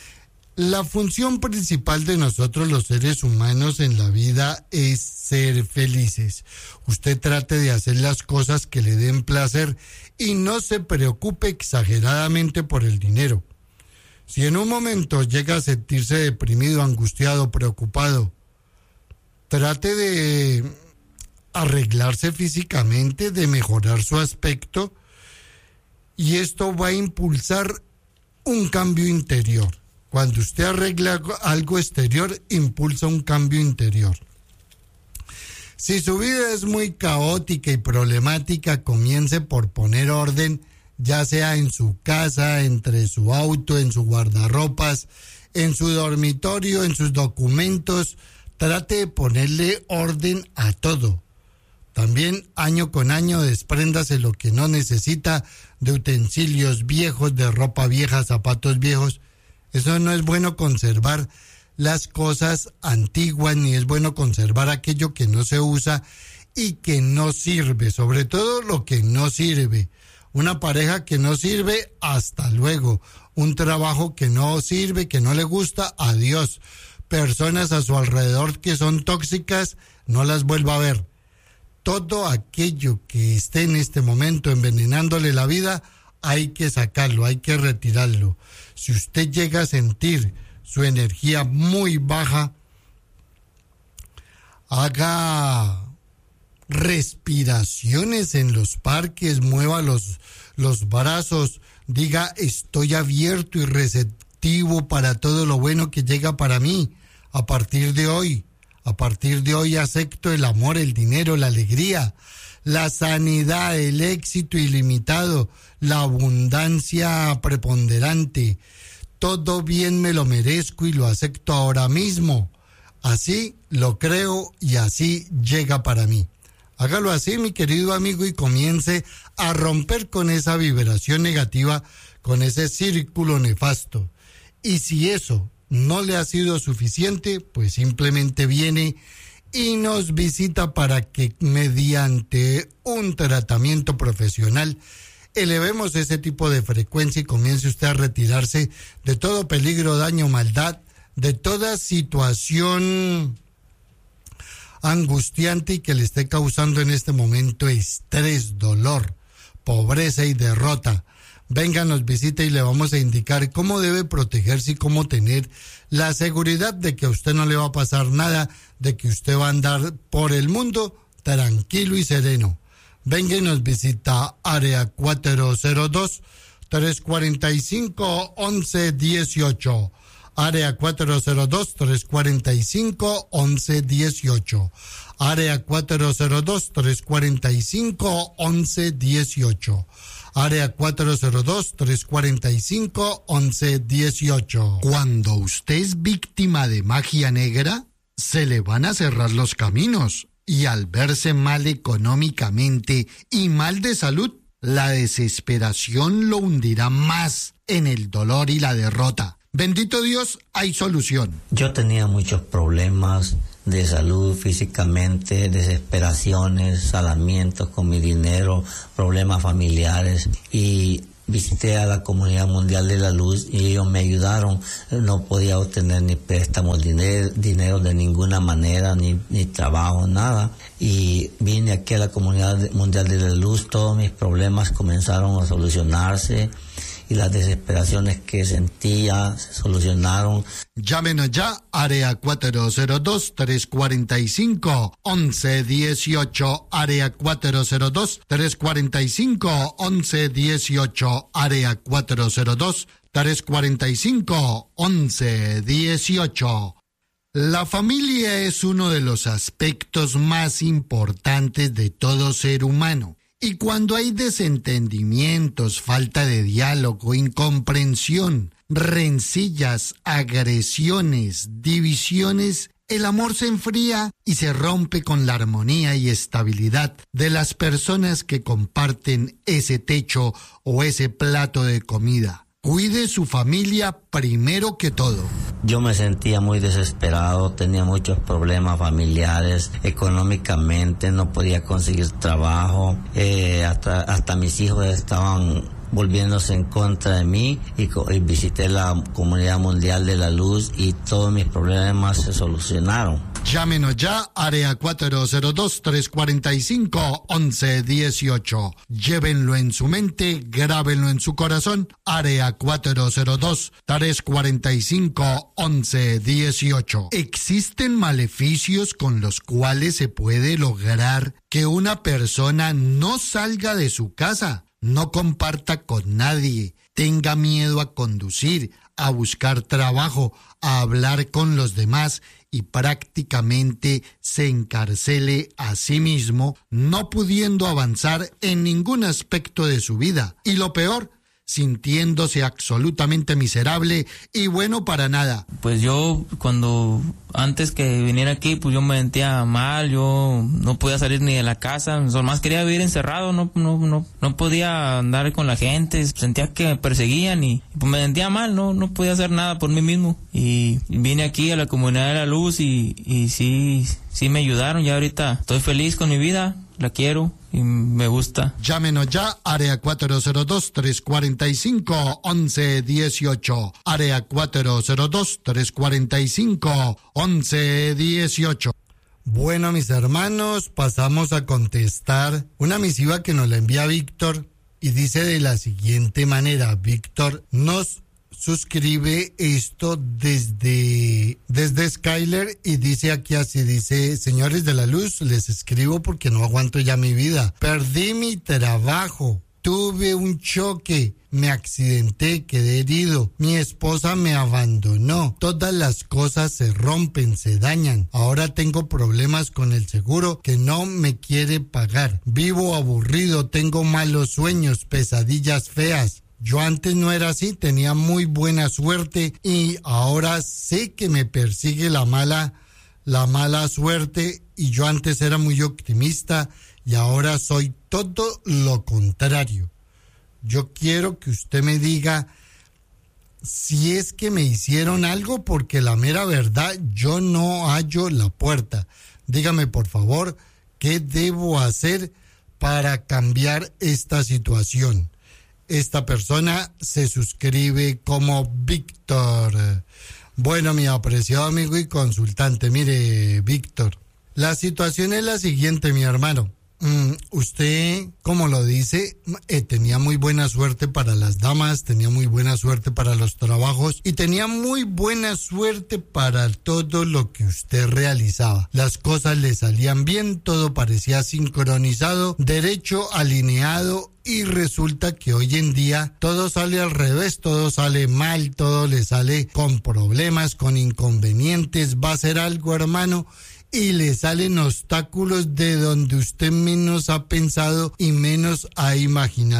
S10: La función principal de nosotros los seres humanos en la vida es ser felices. Usted trate de hacer las cosas que le den placer y no se preocupe exageradamente por el dinero. Si en un momento llega a sentirse deprimido, angustiado, preocupado, trate de arreglarse físicamente, de mejorar su aspecto, y esto va a impulsar un cambio interior. Cuando usted arregla algo exterior, impulsa un cambio interior. Si su vida es muy caótica y problemática, comience por poner orden, ya sea en su casa, entre su auto, en su guardarropas, en su dormitorio, en sus documentos. Trate de ponerle orden a todo. También, año con año, despréndase lo que no necesita, de utensilios viejos, de ropa vieja, zapatos viejos. Eso no es bueno conservar las cosas antiguas, ni es bueno conservar aquello que no se usa y que no sirve, sobre todo lo que no sirve. Una pareja que no sirve, hasta luego. Un trabajo que no sirve, que no le gusta, adiós. Personas a su alrededor que son tóxicas, no las vuelva a ver. Todo aquello que esté en este momento envenenándole la vida, hay que sacarlo, hay que retirarlo. Si usted llega a sentir su energía muy baja, haga respiraciones en los parques, mueva los, los brazos, diga estoy abierto y receptivo para todo lo bueno que llega para mí. A partir de hoy, a partir de hoy acepto el amor, el dinero, la alegría, la sanidad, el éxito ilimitado, la abundancia preponderante. Todo bien me lo merezco y lo acepto ahora mismo. Así lo creo y así llega para mí. Hágalo así, mi querido amigo, y comience a romper con esa vibración negativa, con ese círculo nefasto. Y si eso no le ha sido suficiente, pues simplemente viene y nos visita para que mediante un tratamiento profesional elevemos ese tipo de frecuencia y comience usted a retirarse de todo peligro, daño, maldad, de toda situación angustiante y que le esté causando en este momento estrés, dolor, pobreza y derrota. Venga, nos visita y le vamos a indicar cómo debe protegerse y cómo tener la seguridad de que a usted no le va a pasar nada, de que usted va a andar por el mundo tranquilo y sereno. Venga y nos visita área cuatro cero dos, tres cuatro cinco, once dieciocho. Área cuatro cero dos, tres cuatro cinco, once dieciocho. Área cuatro cero dos, tres cuatro cinco, once dieciocho. área cuatro cero dos, tres cuatro cinco, once dieciocho. Cuando usted es víctima de magia negra, se le van a cerrar los caminos y al verse mal económicamente y mal de salud, la desesperación lo hundirá más en el dolor y la derrota. Bendito Dios, hay solución.
S11: Yo tenía muchos problemas de salud físicamente, desesperaciones, salamientos con mi dinero, problemas familiares, y visité a la Comunidad Mundial de la Luz y ellos me ayudaron. No podía obtener ni préstamos, dinero, dinero de ninguna manera, ni, ni trabajo, nada. Y vine aquí a la Comunidad Mundial de la Luz, todos mis problemas comenzaron a solucionarse y las desesperaciones que sentía se solucionaron.
S10: Llámenos ya, área cuatro cero dos, tres cuatro cinco, once dieciocho, área cuatro cero dos, tres cuatro cinco, once dieciocho, área cuatro cero dos, tres cuatro cinco, once dieciocho. La familia es uno de los aspectos más importantes de todo ser humano. Y cuando hay desentendimientos, falta de diálogo, incomprensión, rencillas, agresiones, divisiones, el amor se enfría y se rompe con la armonía y estabilidad de las personas que comparten ese techo o ese plato de comida. Cuide su familia primero que todo.
S11: Yo me sentía muy desesperado, tenía muchos problemas familiares, económicamente no podía conseguir trabajo, eh, hasta, hasta mis hijos estaban volviéndose en contra de mí y, y visité la Comunidad Mundial de la Luz y todos mis problemas se solucionaron.
S10: Llámenos ya, área cuatro cero dos, tres cuatro cinco, once dieciocho. Llévenlo en su mente, grábenlo en su corazón, área cuatro cero dos, tres cuatro cinco, once dieciocho. Existen maleficios con los cuales se puede lograr que una persona no salga de su casa, no comparta con nadie, tenga miedo a conducir, a buscar trabajo, a hablar con los demás y prácticamente se encarcele a sí mismo, no pudiendo avanzar en ningún aspecto de su vida. Y lo peor, sintiéndose absolutamente miserable y bueno para nada.
S12: Pues yo cuando antes que viniera aquí, pues yo me sentía mal, yo no podía salir ni de la casa, más quería vivir encerrado, no no no no podía andar con la gente, sentía que me perseguían y pues me sentía mal, no no podía hacer nada por mí mismo y vine aquí a la Comunidad de la Luz y y sí sí me ayudaron, ya ahorita estoy feliz con mi vida, la quiero y me gusta.
S10: Llámenos ya, área cuatro cero dos, tres cuatro cinco, once dieciocho. Área cuatro cero dos, tres cuatro cinco, once dieciocho. Bueno, mis hermanos, pasamos a contestar una misiva que nos la envía Víctor y dice de la siguiente manera. Víctor nos suscribe esto desde, desde Skyler y dice aquí así, dice: señores de la luz, les escribo porque no aguanto ya mi vida. Perdí mi trabajo, tuve un choque, me accidenté, quedé herido, mi esposa me abandonó, todas las cosas se rompen, se dañan. Ahora tengo problemas con el seguro que no me quiere pagar. Vivo aburrido, tengo malos sueños, pesadillas feas. Yo antes no era así, tenía muy buena suerte y ahora sé que me persigue la mala, la mala suerte y yo antes era muy optimista y ahora soy todo lo contrario. Yo quiero que usted me diga si es que me hicieron algo porque la mera verdad yo no hallo la puerta. Dígame por favor, ¿qué debo hacer para cambiar esta situación? Esta persona se suscribe como Víctor. Bueno, mi apreciado amigo y consultante, mire, Víctor, la situación es la siguiente, mi hermano. Mm, usted, como lo dice, eh, tenía muy buena suerte para las damas, tenía muy buena suerte para los trabajos y tenía muy buena suerte para todo lo que usted realizaba. Las cosas le salían bien, todo parecía sincronizado, derecho, alineado. Y resulta que hoy en día todo sale al revés, todo sale mal, todo le sale con problemas, con inconvenientes. Va a hacer algo, hermano, y le salen obstáculos de donde usted menos ha pensado y menos ha imaginado.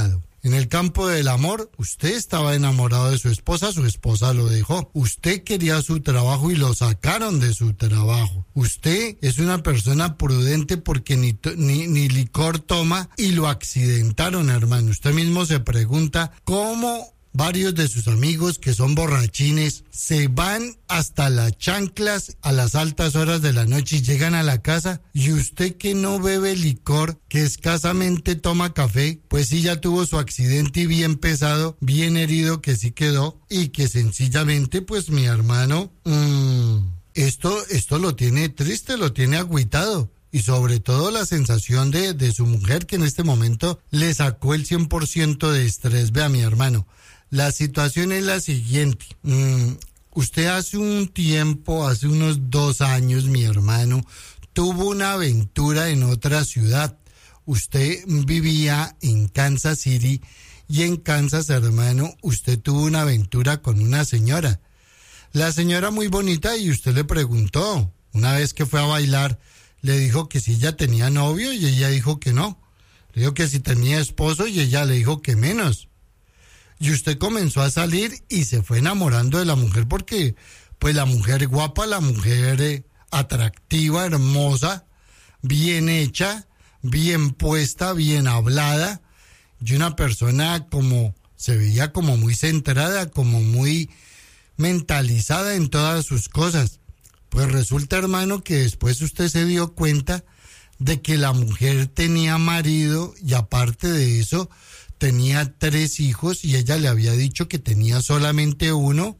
S10: En el campo del amor, usted estaba enamorado de su esposa, su esposa lo dejó. Usted quería su trabajo y lo sacaron de su trabajo. Usted es una persona prudente porque ni, ni, ni licor toma y lo accidentaron, hermano. Usted mismo se pregunta cómo varios de sus amigos que son borrachines se van hasta las chanclas a las altas horas de la noche y llegan a la casa, y usted que no bebe licor, que escasamente toma café, pues sí ya tuvo su accidente y bien pesado, bien herido que sí quedó, y que sencillamente pues mi hermano, mmm, esto, esto lo tiene triste, lo tiene agüitado. Y sobre todo la sensación de, de su mujer, que en este momento le sacó el cien por ciento de estrés. Vea, mi hermano, la situación es la siguiente. Mm, usted hace un tiempo, hace unos dos años, mi hermano, tuvo una aventura en otra ciudad. Usted vivía en Kansas City y en Kansas, hermano, usted tuvo una aventura con una señora. La señora muy bonita, y usted le preguntó, una vez que fue a bailar, le dijo que si ella tenía novio y ella dijo que no. Le dijo que si tenía esposo y ella le dijo que menos. Y usted comenzó a salir y se fue enamorando de la mujer porque, pues la mujer guapa, la mujer eh, atractiva, hermosa, bien hecha, bien puesta, bien hablada, y una persona como, se veía como muy centrada, como muy mentalizada en todas sus cosas. Pues resulta, hermano, que después usted se dio cuenta de que la mujer tenía marido y aparte de eso tenía tres hijos y ella le había dicho que tenía solamente uno.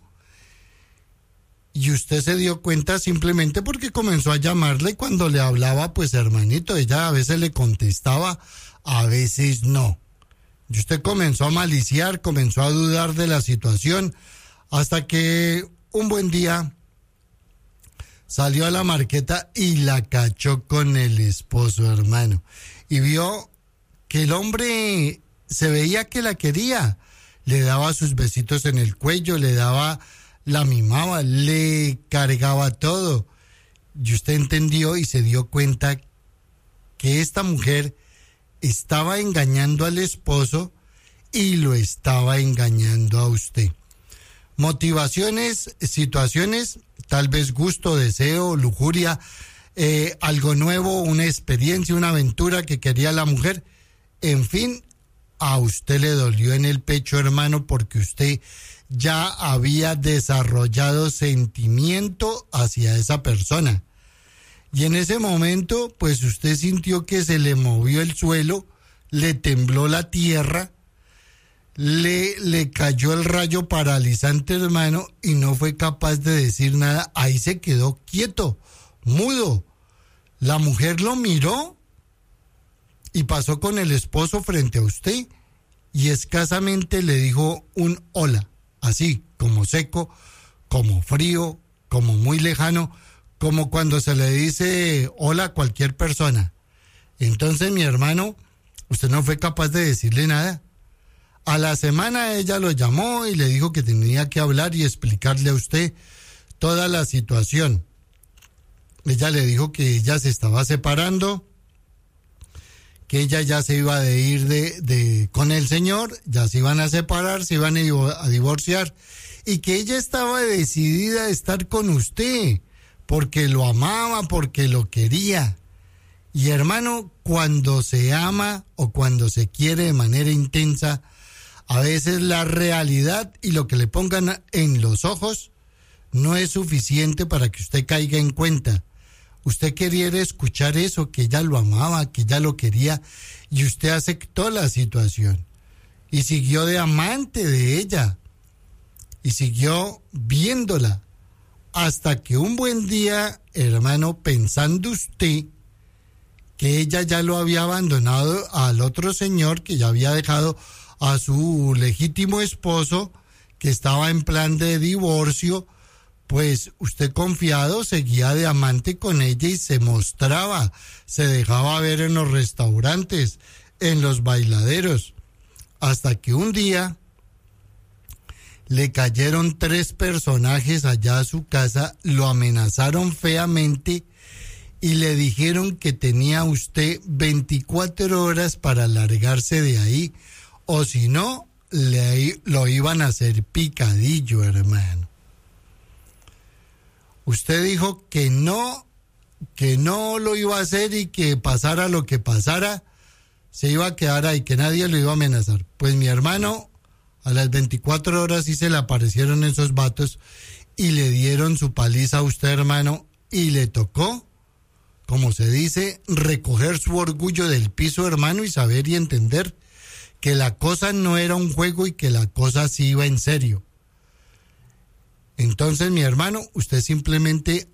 S10: Y usted se dio cuenta simplemente porque comenzó a llamarle y cuando le hablaba, pues hermanito, ella a veces le contestaba, a veces no. Y usted comenzó a maliciar, comenzó a dudar de la situación hasta que un buen día salió a la marqueta y la cachó con el esposo, hermano. Y vio que el hombre se veía que la quería. Le daba sus besitos en el cuello, le daba, la mimaba, le cargaba todo. Y usted entendió y se dio cuenta que esta mujer estaba engañando al esposo y lo estaba engañando a usted. Motivaciones, situaciones, tal vez gusto, deseo, lujuria, eh, algo nuevo, una experiencia, una aventura que quería la mujer. En fin, a usted le dolió en el pecho, hermano, porque usted ya había desarrollado sentimiento hacia esa persona. Y en ese momento, pues usted sintió que se le movió el suelo, le tembló la tierra, Le, le cayó el rayo paralizante, hermano, y no fue capaz de decir nada. Ahí se quedó quieto, mudo. La mujer lo miró y pasó con el esposo frente a usted y escasamente le dijo un hola, así, como seco, como frío, como muy lejano, como cuando se le dice hola a cualquier persona. Entonces, mi hermano, usted no fue capaz de decirle nada. A la semana ella lo llamó y le dijo que tenía que hablar y explicarle a usted toda la situación. Ella le dijo que ella se estaba separando, que ella ya se iba a ir de, de, con el señor, ya se iban a separar, se iban a divorciar, y que ella estaba decidida a estar con usted, porque lo amaba, porque lo quería. Y hermano, cuando se ama o cuando se quiere de manera intensa, a veces la realidad y lo que le pongan en los ojos no es suficiente para que usted caiga en cuenta. Usted quería escuchar eso, que ella lo amaba, que ella lo quería, y usted aceptó la situación y siguió de amante de ella y siguió viéndola hasta que un buen día, hermano, pensando usted que ella ya lo había abandonado al otro señor, que ya había dejado a su legítimo esposo, que estaba en plan de divorcio, pues usted confiado seguía de amante con ella y se mostraba, se dejaba ver en los restaurantes, en los bailaderos, hasta que un día le cayeron tres personajes allá a su casa, lo amenazaron feamente y le dijeron que tenía usted veinticuatro horas para largarse de ahí, o si no, le, lo iban a hacer picadillo, hermano. Usted dijo que no, que no lo iba a hacer y que pasara lo que pasara, se iba a quedar ahí, que nadie lo iba a amenazar. Pues mi hermano, a las veinticuatro horas sí se le aparecieron esos vatos y le dieron su paliza a usted, hermano, y le tocó, como se dice, recoger su orgullo del piso, hermano, y saber y entender que la cosa no era un juego y que la cosa sí iba en serio. Entonces, mi hermano, usted simplemente